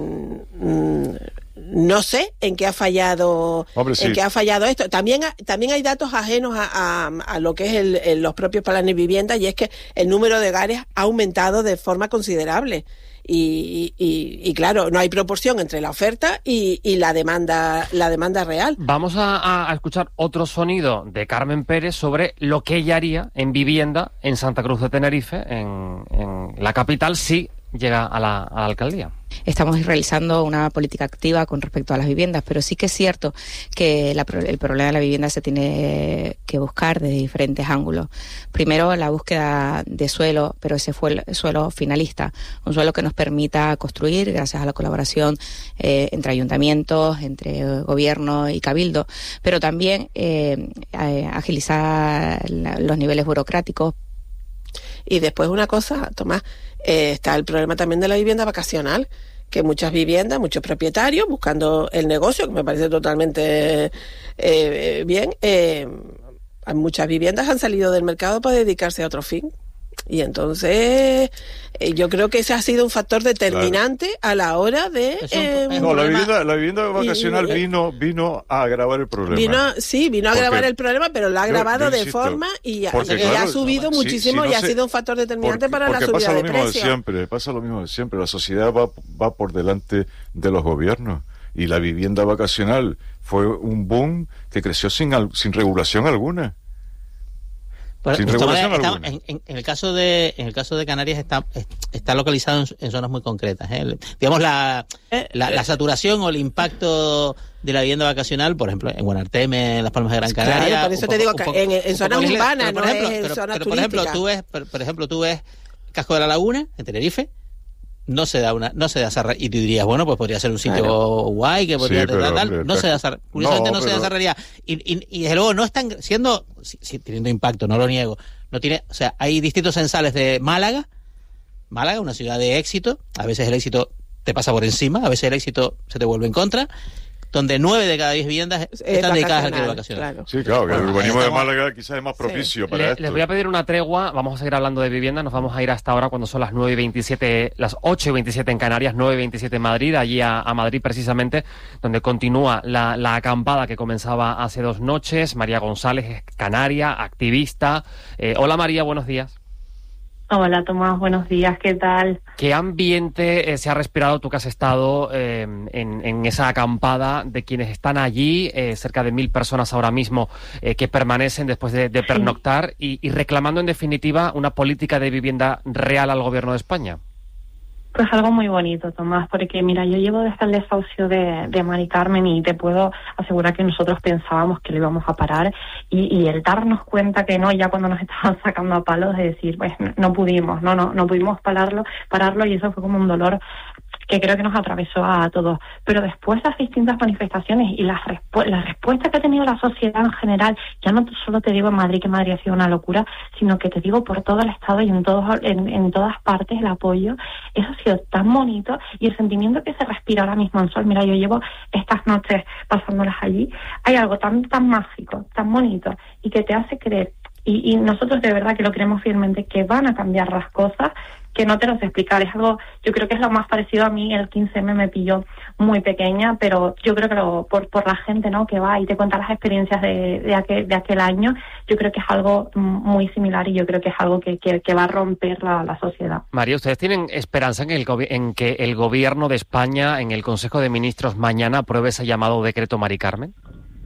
mm, no sé en qué ha fallado Hombre, sí. en qué ha fallado esto. También también hay datos ajenos a, a, a lo que es el, el, los propios planes de vivienda, y es que el número de hogares ha aumentado de forma considerable Y, y, y claro, no hay proporción entre la oferta y, y la demanda la demanda real. Vamos a, a escuchar otro sonido de Carmen Pérez sobre lo que ella haría en vivienda en Santa Cruz de Tenerife, en, en la capital, si llega a la, a la alcaldía. Estamos realizando una política activa con respecto a las viviendas, pero sí que es cierto que la, el problema de la vivienda se tiene que buscar desde diferentes ángulos. Primero, la búsqueda de suelo, pero ese fue el suelo finalista, un suelo que nos permita construir gracias a la colaboración eh, entre ayuntamientos, entre gobierno y cabildo, pero también eh, agilizar la, los niveles burocráticos. Y después una cosa, Tomás, eh, está el problema también de la vivienda vacacional, que muchas viviendas, muchos propietarios, buscando el negocio, que me parece totalmente eh, bien, eh, muchas viviendas han salido del mercado para dedicarse a otro fin. Y entonces eh, yo creo que ese ha sido un factor determinante claro. a la hora de... Eh, no, la vivienda, la vivienda vacacional y, vino vino a agravar el problema. Vino, sí, vino a agravar el problema, pero lo ha agravado yo, yo de forma y, porque, y claro, ha subido no, muchísimo si, si no y ha se, sido un factor determinante porque, para la subida pasa lo de mismo precio. De siempre, pasa lo mismo de siempre. La sociedad va, va por delante de los gobiernos y la vivienda vacacional fue un boom que creció sin, sin regulación alguna. Pero, Sin regulación está, alguna. En, en, en el caso de en el caso de Canarias está está localizado en, en zonas muy concretas. ¿eh? Digamos la, la la saturación o el impacto de la vivienda vacacional, por ejemplo, en Guanarteme, en Las Palmas de Gran Canaria. Claro, por eso te digo que en, en zonas urbanas, no es en zonas turísticas. Por ejemplo, tú ves, por, por ejemplo, tú ves Casco de la Laguna en Tenerife. No se da una, no se da esa, y tú dirías, bueno, pues podría ser un sitio claro. guay que podría sí, pero, tal, hombre, no se da esa, curiosamente no, no pero... se da esa realidad. Y, y, y desde luego no están siendo, sí, sí, teniendo impacto, no lo niego. No tiene, o sea, hay distintos censales de Málaga, Málaga, una ciudad de éxito, a veces el éxito te pasa por encima, a veces el éxito se te vuelve en contra, donde nueve de cada diez viviendas están dedicadas al alquiler vacacional. Claro. Sí, claro, que bueno, el urbanismo de Málaga quizás es más propicio sí. para Le, esto. Les voy a pedir una tregua, vamos a seguir hablando de vivienda, nos vamos a ir hasta ahora cuando son las nueve y veintisiete, las ocho y veintisiete en Canarias, nueve y veintisiete en Madrid, allí a, a Madrid precisamente, donde continúa la, la acampada que comenzaba hace dos noches. María González es canaria, activista. Eh, hola María, buenos días. Hola Tomás, buenos días, ¿qué tal? ¿Qué ambiente eh, se ha respirado tú que has estado eh, en, en esa acampada de quienes están allí, eh, cerca de mil personas ahora mismo eh, que permanecen después de, de pernoctar sí. y, y reclamando en definitiva una política de vivienda real al gobierno de España? Pues algo muy bonito, Tomás, porque mira, yo llevo desde el desahucio de, de Mari Carmen y te puedo asegurar que nosotros pensábamos que lo íbamos a parar y, y el darnos cuenta que no, ya cuando nos estaban sacando a palos, de decir, pues no, no pudimos, no, no, no pudimos pararlo, pararlo y eso fue como un dolor que creo que nos atravesó a todos. Pero después las distintas manifestaciones y las, respu- las respuestas que ha tenido la sociedad en general, ya no solo te digo en Madrid, que Madrid ha sido una locura, sino que te digo por todo el Estado y en, todos, en, en todas partes el apoyo, eso ha sido tan bonito y el sentimiento que se respira ahora mismo en Sol. Mira, yo llevo estas noches pasándolas allí, hay algo tan, tan mágico, tan bonito y que te hace creer. Y, y nosotros de verdad que lo creemos fielmente, que van a cambiar las cosas, que no te lo sé explicar. Es algo, yo creo que es lo más parecido a mí. El quince eme me pilló muy pequeña, pero yo creo que lo, por por la gente, ¿no?, que va y te cuenta las experiencias de, de, aquel, de aquel año, yo creo que es algo muy similar y yo creo que es algo que, que, que va a romper la, la sociedad. María, ¿ustedes tienen esperanza en, el, en que el gobierno de España, en el Consejo de Ministros mañana, apruebe ese llamado decreto Mari Carmen?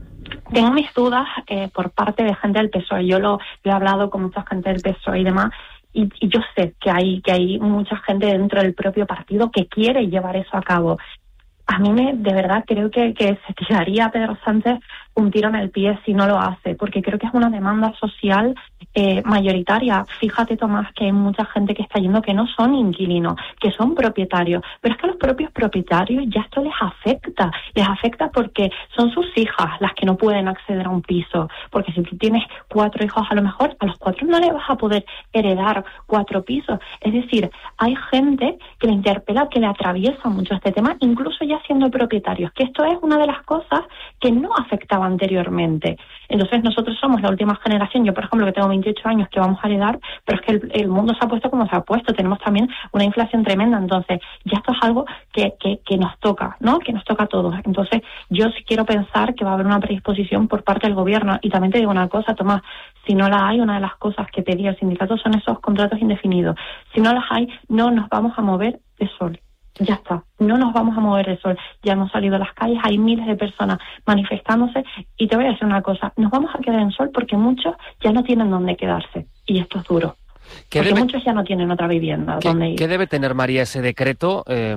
Tengo mis dudas eh, por parte de gente del P S O E. Yo lo, lo he hablado con mucha gente del P S O E y demás, y, y yo sé que hay que hay mucha gente dentro del propio partido que quiere llevar eso a cabo. A mí me, de verdad creo que, que se tiraría a Pedro Sánchez un tiro en el pie si no lo hace, porque creo que es una demanda social eh, mayoritaria. Fíjate, Tomás, que hay mucha gente que está yendo que no son inquilinos, que son propietarios, pero es que a los propios propietarios ya esto les afecta, les afecta porque son sus hijas las que no pueden acceder a un piso, porque si tú tienes cuatro hijos, a lo mejor a los cuatro no le vas a poder heredar cuatro pisos. Es decir, hay gente que le interpela, que le atraviesa mucho este tema, incluso ya siendo propietarios, que esto es una de las cosas que no afectaba anteriormente. Entonces nosotros somos la última generación, yo por ejemplo que tengo veintiocho años, que vamos a heredar, pero es que el, el mundo se ha puesto como se ha puesto, tenemos también una inflación tremenda, entonces ya esto es algo que, que, que nos toca, ¿no?, que nos toca a todos. Entonces yo sí quiero pensar que va a haber una predisposición por parte del gobierno, y también te digo una cosa, Tomás, si no la hay, una de las cosas que pedía el sindicato son esos contratos indefinidos. Si no las hay, no nos vamos a mover de Sol. Ya está, no nos vamos a mover del Sol. Ya hemos salido a las calles, hay miles de personas manifestándose y te voy a decir una cosa, nos vamos a quedar en Sol porque muchos ya no tienen dónde quedarse y esto es duro. Porque debe, muchos ya no tienen otra vivienda ¿qué, donde ir. ¿Qué debe tener, María, ese decreto, eh,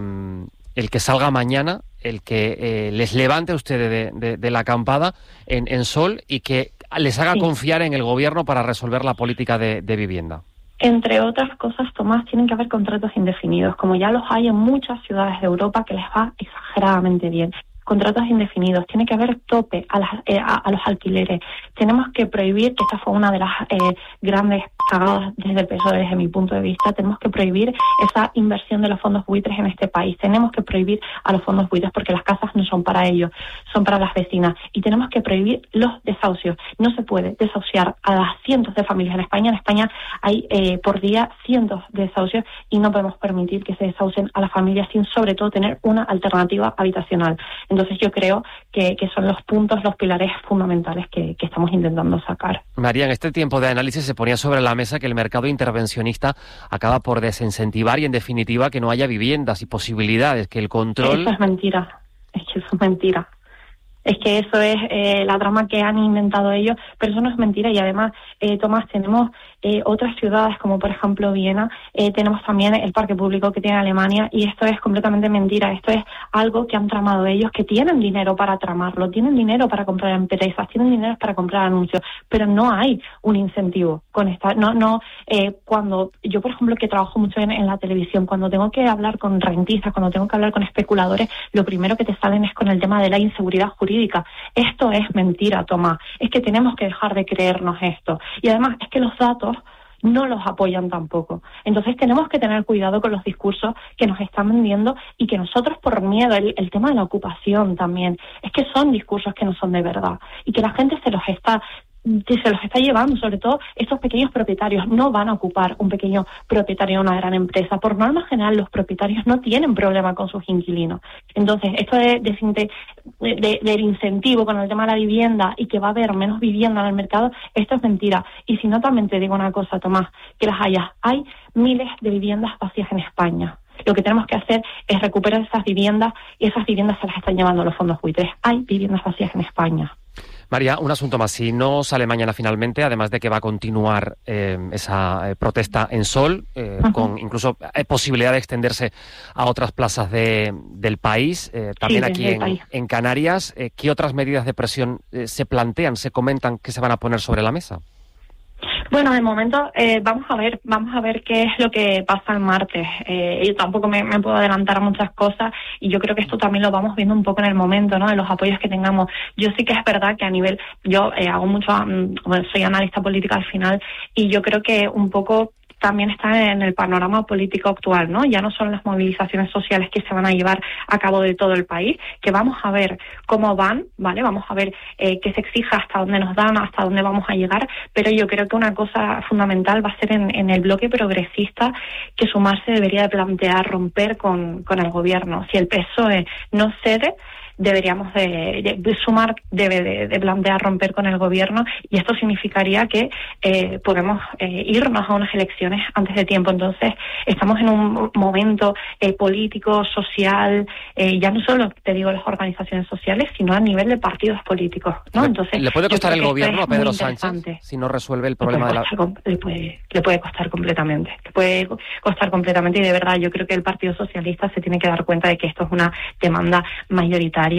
el que salga mañana, el que eh, les levante a ustedes de, de, de la acampada en, en Sol y que les haga sí. confiar en el gobierno para resolver la política de, de vivienda? Entre otras cosas, Tomás, tienen que haber contratos indefinidos, como ya los hay en muchas ciudades de Europa que les va exageradamente bien. Contratos indefinidos, tiene que haber tope a, las, eh, a, a los alquileres. Tenemos que prohibir, que esta fue una de las eh, grandes cagadas desde el P S O E, desde mi punto de vista, tenemos que prohibir esa inversión de los fondos buitres en este país. Tenemos que prohibir a los fondos buitres porque las casas no son para ellos, son para las vecinas. Y tenemos que prohibir los desahucios. No se puede desahuciar a las cientos de familias en España. En España hay eh, por día cientos de desahucios y no podemos permitir que se desahucien a las familias sin sobre todo tener una alternativa habitacional. Entonces yo creo que, que son los puntos, los pilares fundamentales que, que estamos intentando sacar. María, en este tiempo de análisis se ponía sobre la mesa que el mercado intervencionista acaba por desincentivar y en definitiva que no haya viviendas y posibilidades, que el control... Eso es mentira, es que eso es mentira. Es que eso es eh, la trama que han inventado ellos, pero eso no es mentira. Y además, eh, Tomás, tenemos eh, otras ciudades como por ejemplo Viena, eh, tenemos también el parque público que tiene Alemania y esto es completamente mentira. Esto es algo que han tramado ellos, que tienen dinero para tramarlo, tienen dinero para comprar empresas, tienen dinero para comprar anuncios, pero no hay un incentivo con esta. No, no. Eh, cuando yo, por ejemplo, que trabajo mucho en, en la televisión, cuando tengo que hablar con rentistas, cuando tengo que hablar con especuladores, lo primero que te salen es con el tema de la inseguridad jurídica. Esto es mentira, Tomás. Es que tenemos que dejar de creernos esto. Y además es que los datos no los apoyan tampoco. Entonces tenemos que tener cuidado con los discursos que nos están vendiendo y que nosotros por miedo, el, el tema de la ocupación también, es que son discursos que no son de verdad y que la gente se los está... que se los está llevando, sobre todo estos pequeños propietarios no van a ocupar un pequeño propietario de una gran empresa. Por norma general, los propietarios no tienen problema con sus inquilinos. Entonces, esto de, de, de, del incentivo con el tema de la vivienda y que va a haber menos vivienda en el mercado, esto es mentira. Y si no, también te digo una cosa, Tomás, que las hayas. Hay miles de viviendas vacías en España. Lo que tenemos que hacer es recuperar esas viviendas y esas viviendas se las están llevando los fondos buitres. Hay viviendas vacías en España. María, un asunto más. Si no sale mañana finalmente, además de que va a continuar eh, esa eh, protesta en Sol, eh, uh-huh. con incluso eh, posibilidad de extenderse a otras plazas de, del país, eh, también sí, aquí en, en Canarias, eh, ¿qué otras medidas de presión eh, se plantean, se comentan que se van a poner sobre la mesa? Bueno, de momento eh, vamos a ver, vamos a ver qué es lo que pasa el martes. Eh, yo tampoco me, me puedo adelantar a muchas cosas y yo creo que esto también lo vamos viendo un poco en el momento, ¿no? De los apoyos que tengamos. Yo sí que es verdad que a nivel, yo eh, hago mucho, um, soy analista política al final y yo creo que un poco también está en el panorama político actual, ¿no? Ya no son las movilizaciones sociales que se van a llevar a cabo de todo el país, que vamos a ver cómo van, ¿vale? Vamos a ver eh, qué se exija, hasta dónde nos dan, hasta dónde vamos a llegar, pero yo creo que una cosa fundamental va a ser en, en el bloque progresista que Sumarse debería de plantear romper con, con el gobierno. Si el P S O E no cede, deberíamos de, de Sumar debe de, de plantear romper con el gobierno y esto significaría que eh, podemos eh, irnos a unas elecciones antes de tiempo. Entonces estamos en un momento eh, político, social, eh, ya no solo te digo las organizaciones sociales, sino a nivel de partidos políticos, ¿no? Entonces ¿le puede costar el gobierno a Pedro Sánchez si no resuelve el problema de la... Le puede, le puede costar completamente, le puede costar completamente y de verdad yo creo que el Partido Socialista se tiene que dar cuenta de que esto es una demanda mayoritaria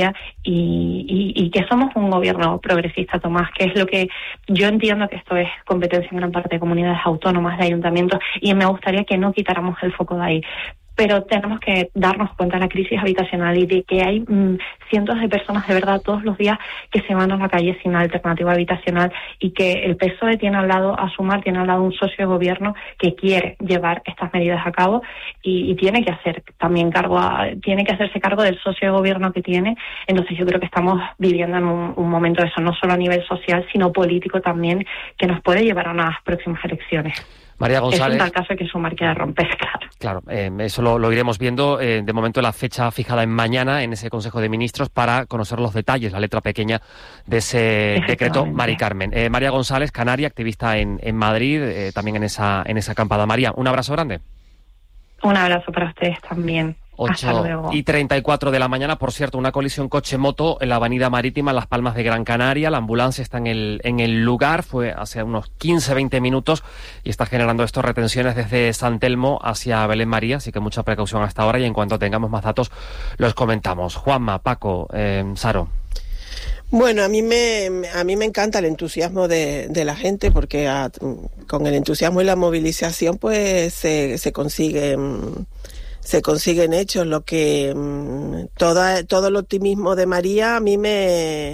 Y, y, y que somos un gobierno progresista, Tomás, que es lo que yo entiendo que esto es competencia en gran parte de comunidades autónomas, de ayuntamientos, y me gustaría que no quitáramos el foco de ahí. Pero tenemos que darnos cuenta de la crisis habitacional y de que hay mmm, cientos de personas de verdad todos los días que se van a la calle sin alternativa habitacional y que el P S O E tiene al lado a Sumar, tiene al lado un socio de gobierno que quiere llevar estas medidas a cabo y, y tiene que hacer también cargo, a, tiene que hacerse cargo del socio de gobierno que tiene. Entonces yo creo que estamos viviendo en un, un momento de eso, no solo a nivel social, sino político también, que nos puede llevar a unas próximas elecciones. María González. Es un tal caso que Sumar quiera romper, claro. Claro, eh, eso lo, lo iremos viendo. Eh, de momento la fecha fijada en mañana en ese Consejo de Ministros para conocer los detalles, la letra pequeña de ese decreto. Mari Carmen. Eh, María González, canaria, activista en, en Madrid, eh, también en esa, en esa acampada. María, un abrazo grande. Un abrazo para ustedes también. Hasta ocho luego. y treinta y cuatro de la mañana, por cierto, una colisión coche-moto en la avenida Marítima, en Las Palmas de Gran Canaria. La ambulancia está en el, en el lugar, fue hace unos quince a veinte minutos y está generando estas retenciones desde San Telmo hacia Belén María, así que mucha precaución hasta ahora y en cuanto tengamos más datos los comentamos. Juanma, Paco, eh, Saro. Bueno, a mí me a mí me encanta el entusiasmo de, de la gente porque a, con el entusiasmo y la movilización pues se, se consiguen se consiguen hechos. Lo que toda todo el optimismo de María a mí me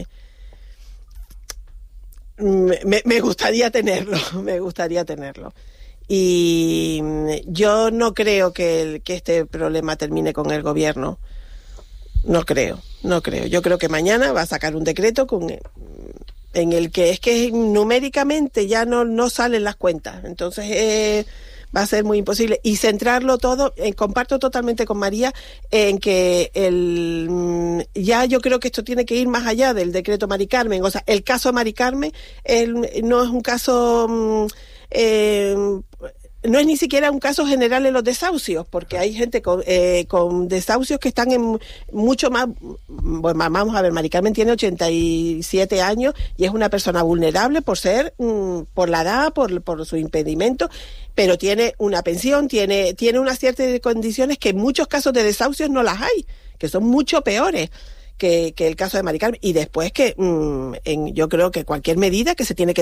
me, me gustaría tenerlo, me gustaría tenerlo. Y yo no creo que, el, que este problema termine con el gobierno. No creo, no creo. Yo creo que mañana va a sacar un decreto con, en el que es que numéricamente ya no, no salen las cuentas. Entonces eh, va a ser muy imposible. Y centrarlo todo, eh, comparto totalmente con María, en que el ya yo creo que esto tiene que ir más allá del decreto Mari Carmen. O sea, el caso Mari Carmen el, no es un caso... Eh, no es ni siquiera un caso general en los desahucios, porque hay gente con, eh, con desahucios que están en mucho más... Bueno, vamos a ver, Mari Carmen tiene ochenta y siete años y es una persona vulnerable por ser, mm, por la edad, por, por su impedimento, pero tiene una pensión, tiene, tiene una serie de condiciones que en muchos casos de desahucios no las hay, que son mucho peores que, que el caso de Mari Carmen. Y después que mmm, en, yo creo que cualquier medida que se tiene que